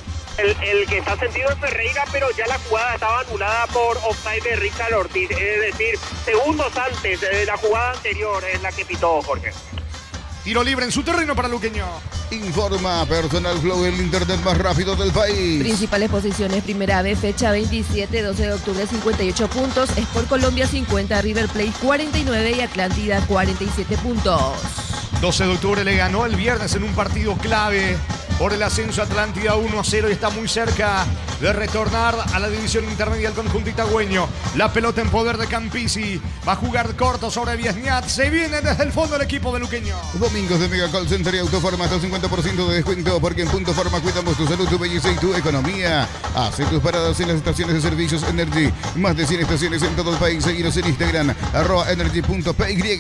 [SPEAKER 3] El que está sentido es Ferreira, pero ya la jugada estaba anulada por offside de Richard Ortiz, es decir, segundos antes de la jugada anterior es la que pitó Jorge.
[SPEAKER 2] Tiro libre en su terreno para Luqueño.
[SPEAKER 8] Informa Personal Flow, el internet más rápido del país.
[SPEAKER 10] Principales posiciones: Primera B, fecha 27, 12 de octubre, 58 puntos. Sport Colombia 50, River Plate 49 y Atlántida 47 puntos.
[SPEAKER 2] 12 de octubre le ganó el viernes en un partido clave por el ascenso. Atlántida 1-0 y está muy cerca de retornar a la división intermedia del conjunto itagüeño. La pelota en poder de Campisi. Va a jugar corto sobre Viesniat. Se viene desde el fondo el equipo de luqueño.
[SPEAKER 8] Domingos de Mega Call Center y Autoforma hasta el 50% de descuento, porque en Punto Forma cuidamos tu salud, tu belleza y tu economía. Hace tus paradas en las estaciones de servicios Energy. Más de 100 estaciones en todo el país. Seguinos en Instagram, @energy.py.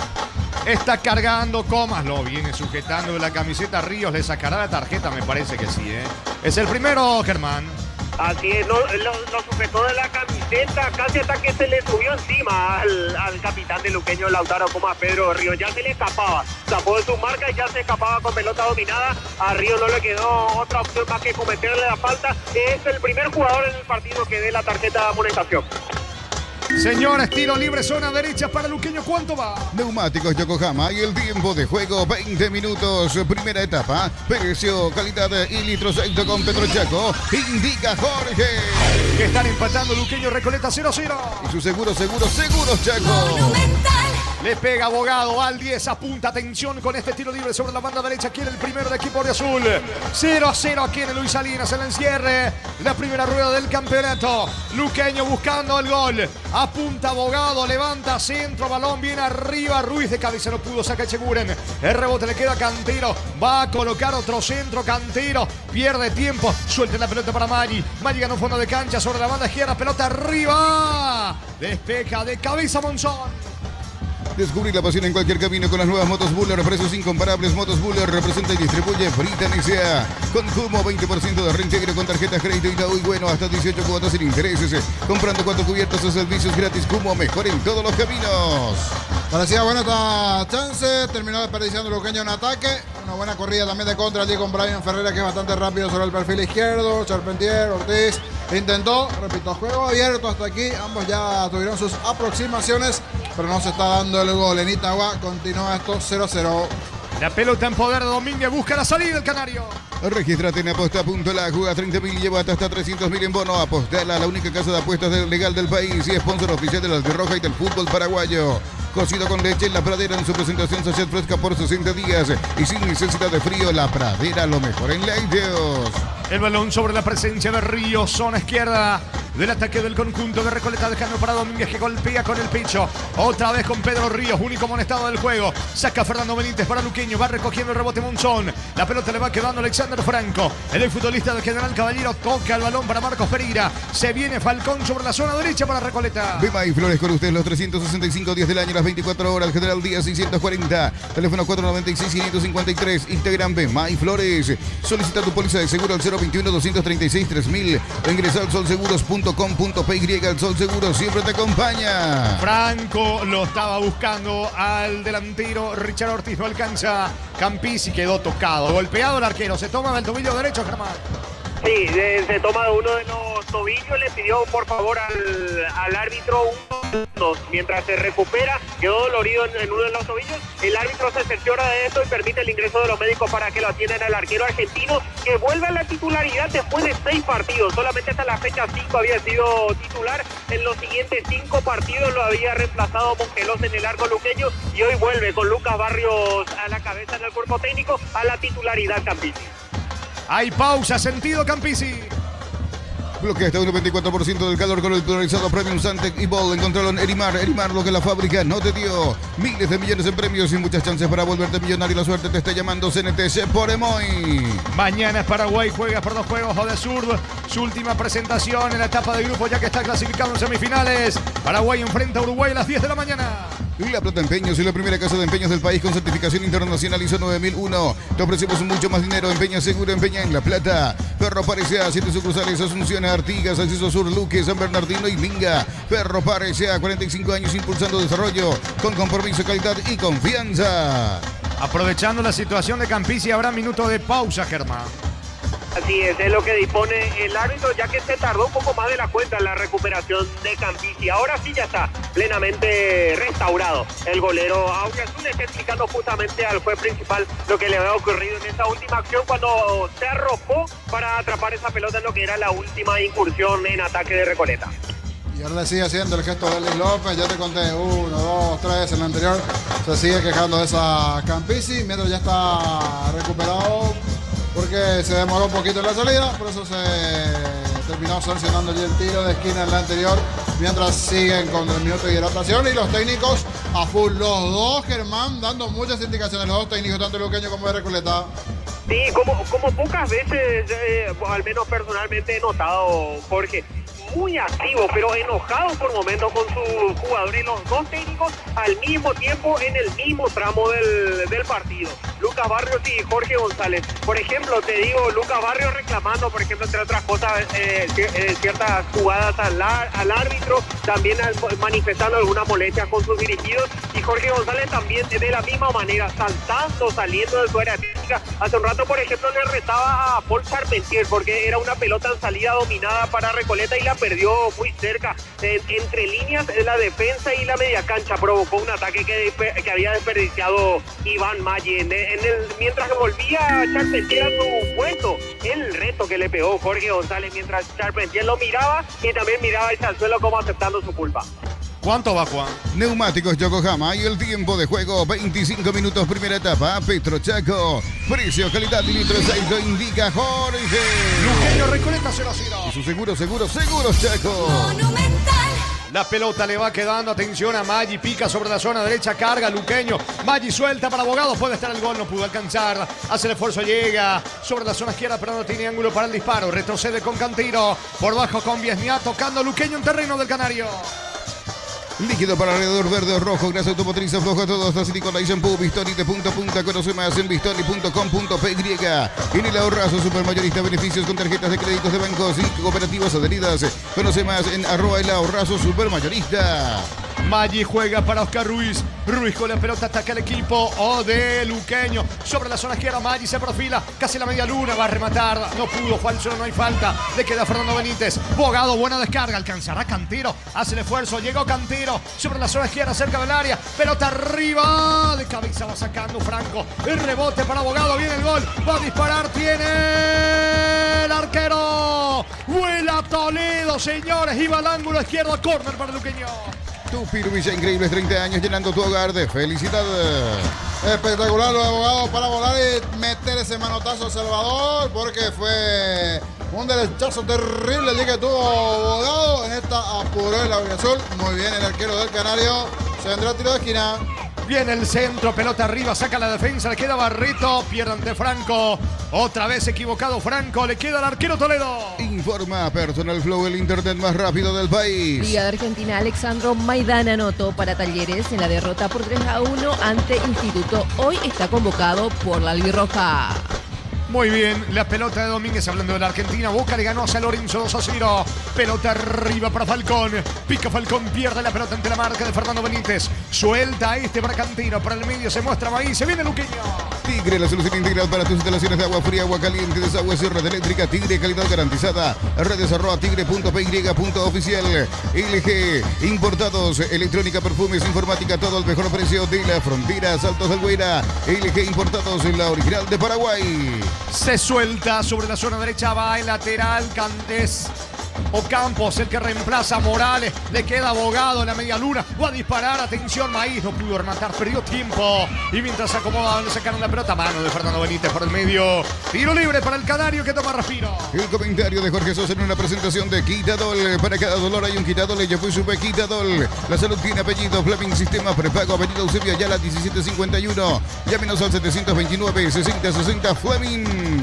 [SPEAKER 2] Está cargando Comas, lo viene sujetando de la camiseta. Ríos le sacará la tarjeta, me parece que sí, ¿eh? Es el primero, Germán.
[SPEAKER 3] Así es, lo sujetó de la camiseta, casi hasta que se le subió encima al capitán de luqueño Lautaro Comas, Pedro Ríos. Ya se le escapaba, tapó de su marca y ya se escapaba con pelota dominada. A Ríos no le quedó otra opción más que cometerle la falta. Es el primer jugador en el partido que dé la tarjeta de amonestación.
[SPEAKER 2] Señores, tiro libre, zona derecha para luqueño. ¿Cuánto va?
[SPEAKER 8] Neumáticos Yokohama y el tiempo de juego 20 minutos. Primera etapa. Precio, calidad y litros alto con Petrochaco. Indica Jorge.
[SPEAKER 2] Que están empatando luqueño Recoleta 0-0.
[SPEAKER 8] Y su seguros Chaco.
[SPEAKER 2] Le pega Abogado al 10, apunta, atención con este tiro libre sobre la banda derecha. Quiere el primero de equipo de azul. 0-0 aquí en el Luis Salinas, el encierre. La primera rueda del campeonato. Luqueño buscando el gol. Apunta Abogado, levanta centro, balón viene arriba. Ruiz de cabeza no pudo, saca Echeguren. El rebote le queda a Cantero. Va a colocar otro centro, Cantero. Pierde tiempo, suelta la pelota para Maggi. Maggi ganó fondo de cancha sobre la banda izquierda. Pelota arriba. Despeja de cabeza Monzón.
[SPEAKER 8] Descubrir la pasión en cualquier camino con las nuevas motos Buller. Precios incomparables. Motos Buller representa y distribuye Britan S.A. Con Cumo, 20% de reintegro con tarjetas crédito Itaú y bueno, hasta 18 cuotas sin intereses. Comprando 4 cubiertos o servicios gratis. Cumo, mejor en todos los caminos.
[SPEAKER 1] Parecía buena esta chance. Terminó desperdiciando Luqueño en ataque. Una buena corrida también de contra allí con Brian Ferreira, que es bastante rápido sobre el perfil izquierdo. Charpentier, Ortiz intentó, repito, juego abierto hasta aquí. Ambos ya tuvieron sus aproximaciones, pero no se está dando el gol. En Itagua continúa esto 0-0.
[SPEAKER 2] La pelota en poder de Domínguez, busca la salida del Canario.
[SPEAKER 8] Regístrate en aposta.la, juega 30.000 y llévate hasta 300.000 en bono. Apostala, la única casa de apuestas legal del país y sponsor oficial de la Albirroja y del fútbol paraguayo. Cocido con leche en La Pradera en su presentación sachet fresca por 60 días y sin necesidad de frío. La Pradera, lo mejor en lácteos.
[SPEAKER 2] El balón sobre la presencia de Ríos, zona izquierda del ataque del conjunto de Recoleta, dejando para Domínguez, que golpea con el pecho. Otra vez con Pedro Ríos, único amonestado del juego. Saca Fernando Benítez para Luqueño, va recogiendo el rebote Monzón. La pelota le va quedando Alexander Franco. El futbolista del General Caballero toca el balón para Marcos Pereira. Se viene Falcón sobre la zona derecha para Recoleta.
[SPEAKER 8] Bema y Flores con usted los 365 días del año, las 24 horas. General Díaz 640. Teléfono 496-553. Instagram Bema y Flores. Solicita tu póliza de seguro al 021-236-3000. Ingresa al solseguros.com.py. El Sol Seguros siempre te acompaña.
[SPEAKER 2] Franco lo estaba buscando al delantero. Richard Ortiz no alcanza. Campisi quedó tocado. Golpeado el arquero. Se toma del tobillo derecho, Germán.
[SPEAKER 3] Sí, se toma de uno de los tobillos, le pidió por favor al árbitro unos. Mientras se recupera, quedó dolorido en uno de los tobillos. El árbitro se cerciora de esto y permite el ingreso de los médicos para que lo atiendan al arquero argentino, que vuelve a la titularidad después de 6 partidos. Solamente hasta la fecha 5 había sido titular. En los siguientes 5 partidos lo había reemplazado Mongelos en el arco luqueño y hoy vuelve con Lucas Barrios a la cabeza en el cuerpo técnico a la titularidad Campisi.
[SPEAKER 2] Hay pausa, sentido Campisi.
[SPEAKER 8] Bloquea hasta un 94% del calor con el polarizado Premium Santec y Ball. Encontralo en Erimar. Erimar, lo que la fábrica no te dio. Miles de millones en premios y muchas chances para volverte millonario. La suerte te está llamando CNTC por Emoy.
[SPEAKER 2] Mañana es Paraguay, juega por 2 juegos o de sur. Su última presentación en la etapa de grupo, ya que está clasificado en semifinales. Paraguay enfrenta a Uruguay a las 10 de la mañana.
[SPEAKER 8] La Plata Empeños es la primera casa de empeños del país con certificación internacional ISO 9001. Te ofrecemos mucho más dinero. Empeña seguro, empeña en La Plata. Ferro Parecea, 7 sucursales, Asunción, Artigas, Acceso Sur, Luque, San Bernardino y Minga. Ferro Parecea, 45 años impulsando desarrollo con compromiso, calidad y confianza.
[SPEAKER 2] Aprovechando la situación de Campisi, habrá minuto de pausa, Germán.
[SPEAKER 3] Así es lo que dispone el árbitro, ya que se tardó un poco más de la cuenta en la recuperación de Campisi. Ahora sí ya está plenamente restaurado el golero Auriazul. Está explicando justamente al juez principal lo que le había ocurrido en esa última acción cuando se arrojó para atrapar esa pelota en lo que era la última incursión en ataque de Recoleta.
[SPEAKER 1] Y ahora le sigue haciendo el gesto de Luis López. Ya te conté 1, 2, 3 en el anterior. Se sigue quejando de esa Campisi mientras ya está recuperado. porque se demoró un poquito en la salida, por eso se terminó sancionando allí el tiro de esquina en la anterior, mientras siguen con el minuto de hidratación y los técnicos a full, los dos, Germán, dando muchas indicaciones, los dos técnicos, tanto Luqueño como de Recoleta.
[SPEAKER 3] Sí, como pocas veces, al menos personalmente he notado, Jorge, muy activo, pero enojado por momentos con sus jugadores, los dos técnicos al mismo tiempo en el mismo tramo del partido. Lucas Barrios y Jorge González. Por ejemplo, te digo, Lucas Barrios reclamando, por ejemplo, entre otras cosas, ciertas jugadas al árbitro, también manifestando algunas molestias con sus dirigidos, y Jorge González también de la misma manera, saltando, saliendo de su área técnica. Hace un rato, por ejemplo, le retaba a Paul Charpentier porque era una pelota en salida dominada para Recoleta y la perdió muy cerca, entre líneas de la defensa y la media cancha. Provocó un ataque que había desperdiciado Iván Maggi. Mientras que volvía Charpentier a su puesto, el reto que le pegó Jorge González mientras Charpentier lo miraba y también miraba el suelo como aceptando su culpa.
[SPEAKER 2] ¿Cuánto va, Juan?
[SPEAKER 8] Neumáticos Yokohama y el tiempo de juego 25 minutos primera etapa. Petro Chaco, precio, calidad y litro aceite indica Jorge.
[SPEAKER 2] Luqueño Recoleta 0-0.
[SPEAKER 8] Y su seguro Chaco.
[SPEAKER 9] Monumental.
[SPEAKER 2] La pelota le va quedando, atención a Maggi, pica sobre la zona derecha, carga Luqueño. Maggi suelta para Abogado, puede estar el gol, no pudo alcanzar. Hace el esfuerzo, llega sobre la zona izquierda, pero no tiene ángulo para el disparo. Retrocede con Cantiro, por bajo con Viesnia, tocando Luqueño en terreno del Canario.
[SPEAKER 8] Líquido para alrededor verde o rojo, grasa automotriz, afloja todo, hasta silicona y shampoo, Bistoni de punta a punta, conoce más en bistoni.com.py. En el ahorrazo supermayorista, beneficios con tarjetas de créditos de bancos y cooperativas adheridas. Conoce más en @el ahorrazo supermayorista.
[SPEAKER 2] Maggi juega para Oscar Ruiz. Ruiz con la pelota ataca el equipo de Luqueño. Sobre la zona izquierda, Maggi se profila. Casi la media luna, va a rematar. No pudo, falso, no hay falta. Le queda Fernando Benítez. Bogado, buena descarga. Alcanzará Cantiro. Hace el esfuerzo. Llegó Cantiro. Sobre la zona izquierda, cerca del área. Pelota arriba. De cabeza va sacando Franco. El rebote para Bogado. Viene el gol. Va a disparar. Tiene el arquero. Vuela Toledo, señores. Iba al ángulo izquierdo. Córner para Luqueño.
[SPEAKER 8] Tu Piruvilla, increíbles 30 años llenando tu hogar de felicidad.
[SPEAKER 1] Espectacular los abogados para volar y meter ese manotazo a Salvador, porque fue un derechazo terrible allí que tuvo Abogado. En esta apuró el Auriazul. Muy bien el arquero del Canario. Se vendrá tiro de esquina.
[SPEAKER 2] Viene el centro, pelota arriba, saca la defensa, le queda Barreto, pierde ante Franco. Otra vez equivocado Franco, le queda al arquero Toledo.
[SPEAKER 8] Informa Personal Flow, el internet más rápido del país.
[SPEAKER 10] Liga de Argentina, Alexandro Maidana anotó para Talleres en la derrota por 3-1 ante Instituto. Hoy está convocado por la albirroja.
[SPEAKER 2] Muy bien, la pelota de Domínguez, hablando de la Argentina. Boca le ganó a San Lorenzo 2-0. Pelota arriba para Falcón. Pica Falcón, pierde la pelota ante la marca de Fernando Benítez. Suelta para Cantino. Para el medio se muestra Maí. Se viene Luqueño.
[SPEAKER 8] Tigre, la solución integral para tus instalaciones de agua fría, agua caliente, desagüe y red eléctrica. Tigre, calidad garantizada. Redes @tigre.py.oficial. LG, importados, electrónica, perfumes, informática, todo al mejor precio de la frontera. Saltos del Güera. LG importados en la original de Paraguay.
[SPEAKER 2] Se suelta sobre la zona derecha, va el lateral Cantés o Campos, el que reemplaza a Morales. Le queda Abogado en la media luna. Va a disparar, atención, Maíz, no pudo rematar, perdió tiempo. Y mientras se acomodaban, le sacaron la pelota, mano de Fernando Benítez por el medio. Tiro libre para el Canario que toma respiro.
[SPEAKER 8] El comentario de Jorge Sosa en una presentación de Quitadol. Para cada dolor hay un Quitadol. Ella fue Super Quitadol. La salud tiene apellido. Fleming Sistema Prepago. Avenida Eusebio Ayala 1751. Llámenos al 729-6060 Fleming.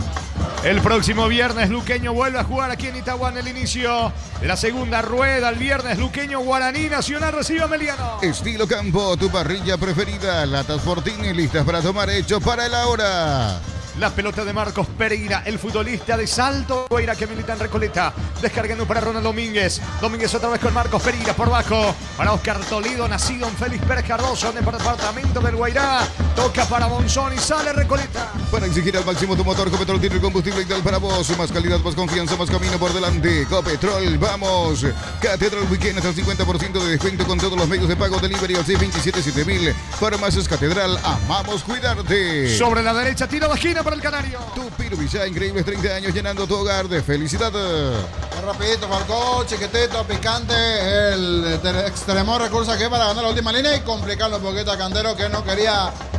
[SPEAKER 2] El próximo viernes Luqueño vuelve a jugar aquí en Itagua en el inicio de la segunda rueda. El viernes Luqueño Guaraní Nacional recibe a Meliano.
[SPEAKER 8] Estilo Campo, tu parrilla preferida. Latas Fortini listas para tomar, hecho para el ahora.
[SPEAKER 2] La pelota de Marcos Pereira, el futbolista de Salto Guaira que milita en Recoleta. Descargando para Ronald Domínguez. Domínguez otra vez con Marcos Pereira por bajo. Para Oscar Toledo, nacido en Félix Pérez Cardoso, en el departamento del Guairá. Toca para Monzón y sale Recoleta.
[SPEAKER 8] Para exigir al máximo tu motor, Copetrol tiene el combustible ideal para vos. Más calidad, más confianza, más camino por delante. Copetrol, vamos. Catedral Weekend hasta el 50% de descuento con todos los medios de pago. Delivery al 627-7000. Farmacias Catedral, amamos cuidarte.
[SPEAKER 2] Sobre la derecha, tiro de esquina para el Canario.
[SPEAKER 8] Tu Piruvilla, increíbles 30 años llenando tu hogar de felicidad.
[SPEAKER 1] Rapidito, marcó, chiquitito, picante. El extremo recurso aquí para ganar la última línea y complicarlo un poquito a Cantero, que no quería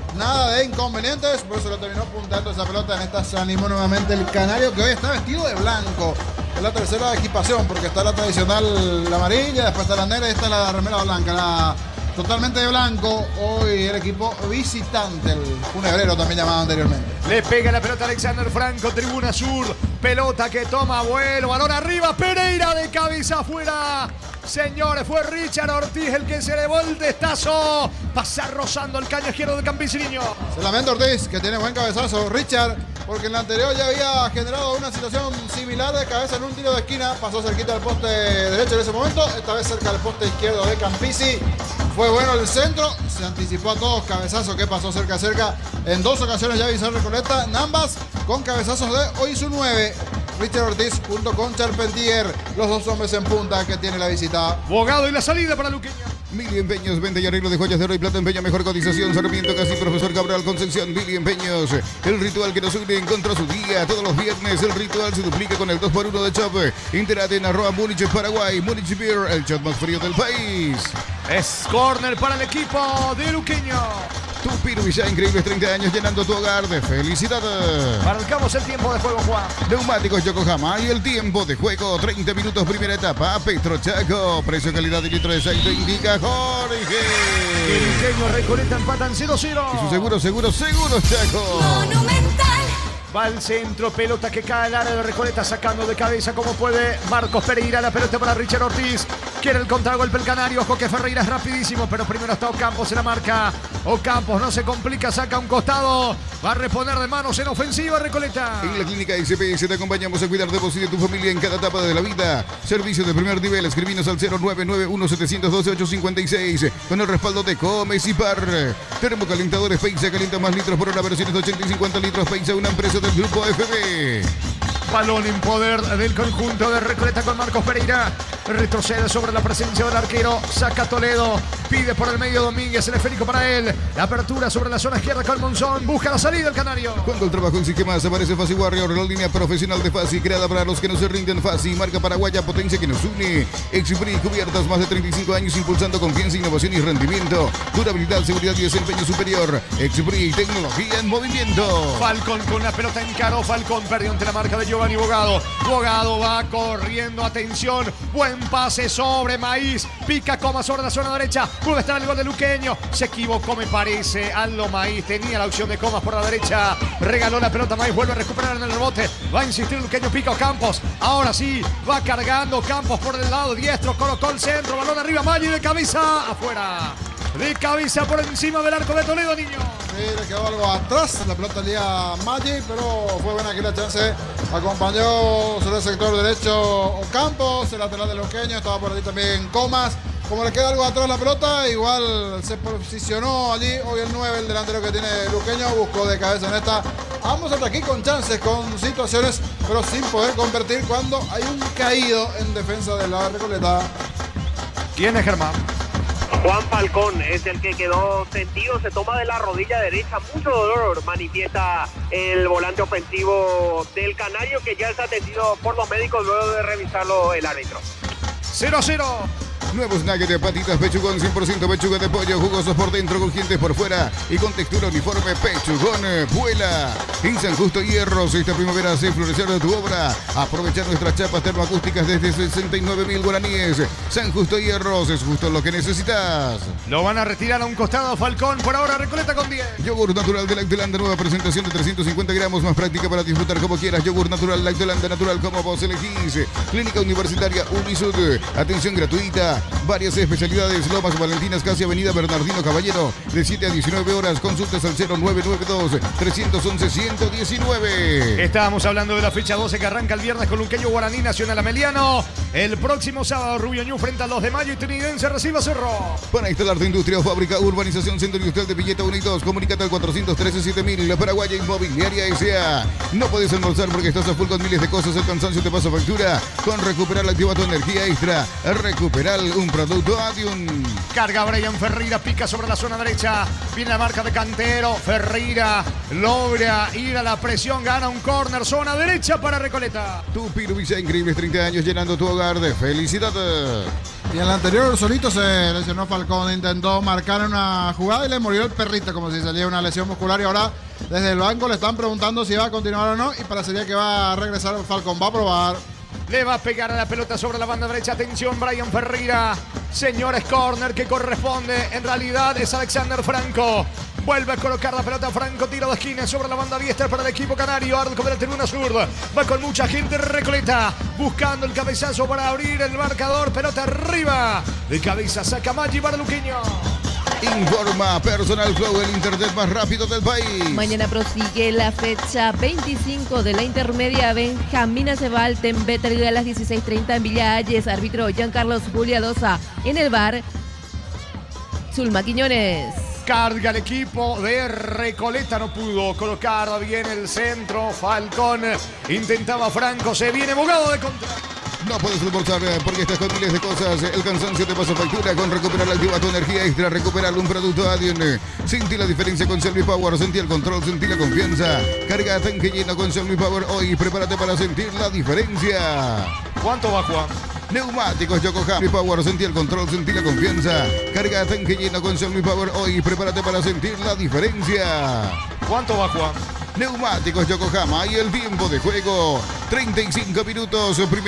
[SPEAKER 1] nada de inconvenientes, por eso lo terminó puntando esa pelota. En esta se animó nuevamente el canario, que hoy está vestido de blanco. Es la tercera equipación, porque está la tradicional, la amarilla, después está la negra y está la remera blanca. Totalmente de blanco, hoy el equipo visitante, el funebrero también llamado anteriormente.
[SPEAKER 2] Le pega la pelota a Alexander Franco, tribuna sur, pelota que toma vuelo, balón arriba, Pereira de cabeza afuera. Señores, fue Richard Ortiz el que se elevó el testazo, pasa rozando el caño izquierdo del Campesiniño.
[SPEAKER 1] Se lamenta Ortiz, que tiene buen cabezazo, Richard, porque en la anterior ya había generado una situación similar de cabeza en un tiro de esquina, pasó cerquita del poste derecho en ese momento, esta vez cerca del poste izquierdo de Campisi. Fue bueno el centro, se anticipó a todos, cabezazo que pasó cerca en 2 ocasiones ya avisó Recoleta, en ambas con cabezazos de hoy su 9. Richard Ortiz junto con Charpentier, los dos hombres en punta que tiene la visita.
[SPEAKER 2] Bogado y la salida para Luqueño.
[SPEAKER 8] Mili Empeños, venta y arreglo de joyas de oro y plata en Peña, mejor cotización. Sarmiento casi Profesor Cabral Concepción. Mili Empeños, el ritual que nos une en contra su día. Todos los viernes el ritual se duplica con el 2x1 de Chop. Entérate en @Múnich Paraguay. Múnich Beer, el shot más frío del país.
[SPEAKER 2] Es córner para el equipo de Luqueño.
[SPEAKER 8] Tu Piruvilla, increíbles 30 años llenando tu hogar de felicidad.
[SPEAKER 2] Marcamos el tiempo de juego, Juan.
[SPEAKER 8] Neumáticos Yokohama y el tiempo de juego, 30 minutos primera etapa. Petrochaco, precio, calidad y litro de aceite indica Jorge.
[SPEAKER 2] El Luqueño Recoleta empatan 0-0.
[SPEAKER 8] Y su seguro, Chaco.
[SPEAKER 9] Monumental.
[SPEAKER 2] Va al centro, pelota que cae al área de Recoleta, sacando de cabeza como puede Marcos Pereira, la pelota para Richard Ortiz, quiere el contragolpe el canario, ojo que Ferreira es rapidísimo, pero primero está Ocampos en la marca, Ocampos no se complica, saca un costado, va a reponer de manos en ofensiva Recoleta.
[SPEAKER 8] En la clínica SPS te acompañamos a cuidar de vos y de tu familia en cada etapa de la vida, servicio de primer nivel, escribinos al 0991-712-856, con el respaldo de Comes y Par, termocalentadores Peiza, calienta más litros por hora, versiones de 80 y 50 litros, Peiza, una empresa del grupo FB.
[SPEAKER 2] Balón en poder del conjunto de Recoleta con Marcos Pereira. Retrocede sobre la presencia del arquero. Saca Toledo. Pide por el medio Domínguez. El esférico para él. La apertura sobre la zona izquierda con Monzón. Busca la salida el canario.
[SPEAKER 8] Cuando el trabajo en sistemas aparece Fasi Warrior, la línea profesional de Fasi, creada para los que no se rinden. Fasi, marca paraguaya, potencia que nos une. Exupri, cubiertas más de 35 años, impulsando confianza, innovación y rendimiento. Durabilidad, seguridad y desempeño superior. Exupri, tecnología en movimiento.
[SPEAKER 2] Falcón con la pelota en caro. Falcón perdió ante la marca de Giovanni Bogado. Bogado va corriendo. Atención. Buen pase sobre Maíz. Pica Coma sobre la zona derecha. Puede estar el gol de Luqueño. Se equivocó, me parece. Aldo Maíz tenía la opción de Comas por la derecha. Regaló la pelota Maíz. Vuelve a recuperar en el rebote. Va a insistir Luqueño. Pica Campos. Ahora sí. Va cargando Campos por el lado diestro. Colocó el centro. Balón arriba. Maggi de cabeza. Afuera. De cabeza por encima del arco de Toledo, niño.
[SPEAKER 1] Sí, le quedó algo atrás. La pelota lía Maggi, pero fue buena aquí la chance. Acompañó sobre el sector derecho Ocampos, el lateral de Luqueño. Estaba por allí también Comas. Como le queda algo atrás la pelota, igual se posicionó allí. Hoy el 9, el delantero que tiene Luqueño, buscó de cabeza en esta. Ambos hasta aquí con chances, con situaciones, pero sin poder convertir cuando hay un caído en defensa de la Recoleta.
[SPEAKER 2] ¿Quién es Germán?
[SPEAKER 3] Juan Falcón es el que quedó sentido, se toma de la rodilla derecha, mucho dolor manifiesta el volante ofensivo del canario, que ya es atendido por los médicos luego de revisarlo el árbitro.
[SPEAKER 2] 0-0.
[SPEAKER 8] Nuevos nuggets de patitas Pechugón, 100% pechuga de pollo, jugosos por dentro, crujientes por fuera y con textura uniforme. Pechugón, vuela. En San Justo Hierros, esta primavera hace florecer tu obra. Aprovechar nuestras chapas termoacústicas desde 69.000 guaraníes. San Justo Hierros, es justo lo que necesitas.
[SPEAKER 2] Lo van a retirar a un costado Falcón, por ahora Recoleta con 10.
[SPEAKER 8] Yogur natural de Lactolanda, nueva presentación de 350 gramos, más práctica para disfrutar como quieras. Yogur natural Lactolanda, natural como vos elegís. Clínica Universitaria Unisud, atención gratuita. Varias especialidades, Lomas Valentinas, casi Avenida Bernardino Caballero, de 7 a 19 horas. Consultas al 0992-311-119.
[SPEAKER 2] Estábamos hablando de la fecha 12 que arranca el viernes con Luqueño Guaraní Nacional Ameliano. El próximo sábado Rubio Ñu frente al 2 de mayo y Trinidense recibe a Cerro.
[SPEAKER 8] Para instalarte industria o fábrica, urbanización, centro industrial de Villeta 1 y 2, comunícate al 413-7000, la Paraguaya Inmobiliaria S.A. No puedes almorzar porque estás a full con miles de cosas, el cansancio te pasa factura. Con Recuperal activa tu energía extra. Recuperal, un producto Adium.
[SPEAKER 2] Carga Brian Ferreira, pica sobre la zona derecha. Viene la marca de Cantero. Ferreira logra ir a la presión, gana un córner, zona derecha para Recoleta.
[SPEAKER 8] Tu Piruvilla, increíbles 30 años llenando tu hogar de felicidad.
[SPEAKER 1] Y en la anterior solito se lesionó Falcón, intentó marcar una jugada y le murió el perrito como si salía una lesión muscular y ahora desde el banco le están preguntando si va a continuar o no y parecería que va a regresar Falcón, va a probar.
[SPEAKER 2] Le va a pegar a la pelota sobre la banda derecha. Atención, Brian Ferreira. Señores, corner que corresponde. En realidad es Alexander Franco. Vuelve a colocar la pelota Franco. Tiro de esquina sobre la banda diestra para el equipo canario. Arco de la tribuna sur. Va con mucha gente. Recoleta buscando el cabezazo para abrir el marcador. Pelota arriba. De cabeza saca Maggi para Luqueño.
[SPEAKER 8] Informa Personal Flow, el internet más rápido del país.
[SPEAKER 10] Mañana prosigue la fecha 25 de la intermedia Benjamín Aceval Tembetel a las 16:30 en Villa Ayes. Árbitro Giancarlos Juliadosa. En el bar, Zulma Quiñones.
[SPEAKER 2] Carga el equipo de Recoleta, no pudo colocar bien el centro. Falcón intentaba Franco, se viene Bogado de contra.
[SPEAKER 8] No puedes reportar porque estás con miles de cosas. El cansancio te pasa factura. Con Recuperar Activa tu energía extra. Recuperar un producto Adyen. Sentí la diferencia con Selvi Power. Sentí el control, sentí la confianza. Carga tanque lleno con Selvi Power hoy. Prepárate para sentir la diferencia.
[SPEAKER 2] ¿Cuánto va, Juan?
[SPEAKER 8] Neumáticos Yokohama Power, sentí el control, sentí la confianza. Carga tanque lleno con Selvi Power hoy. Prepárate para sentir la diferencia.
[SPEAKER 2] ¿Cuánto va, Juan?
[SPEAKER 8] Neumáticos Yokohama y el tiempo de juego 35 minutos.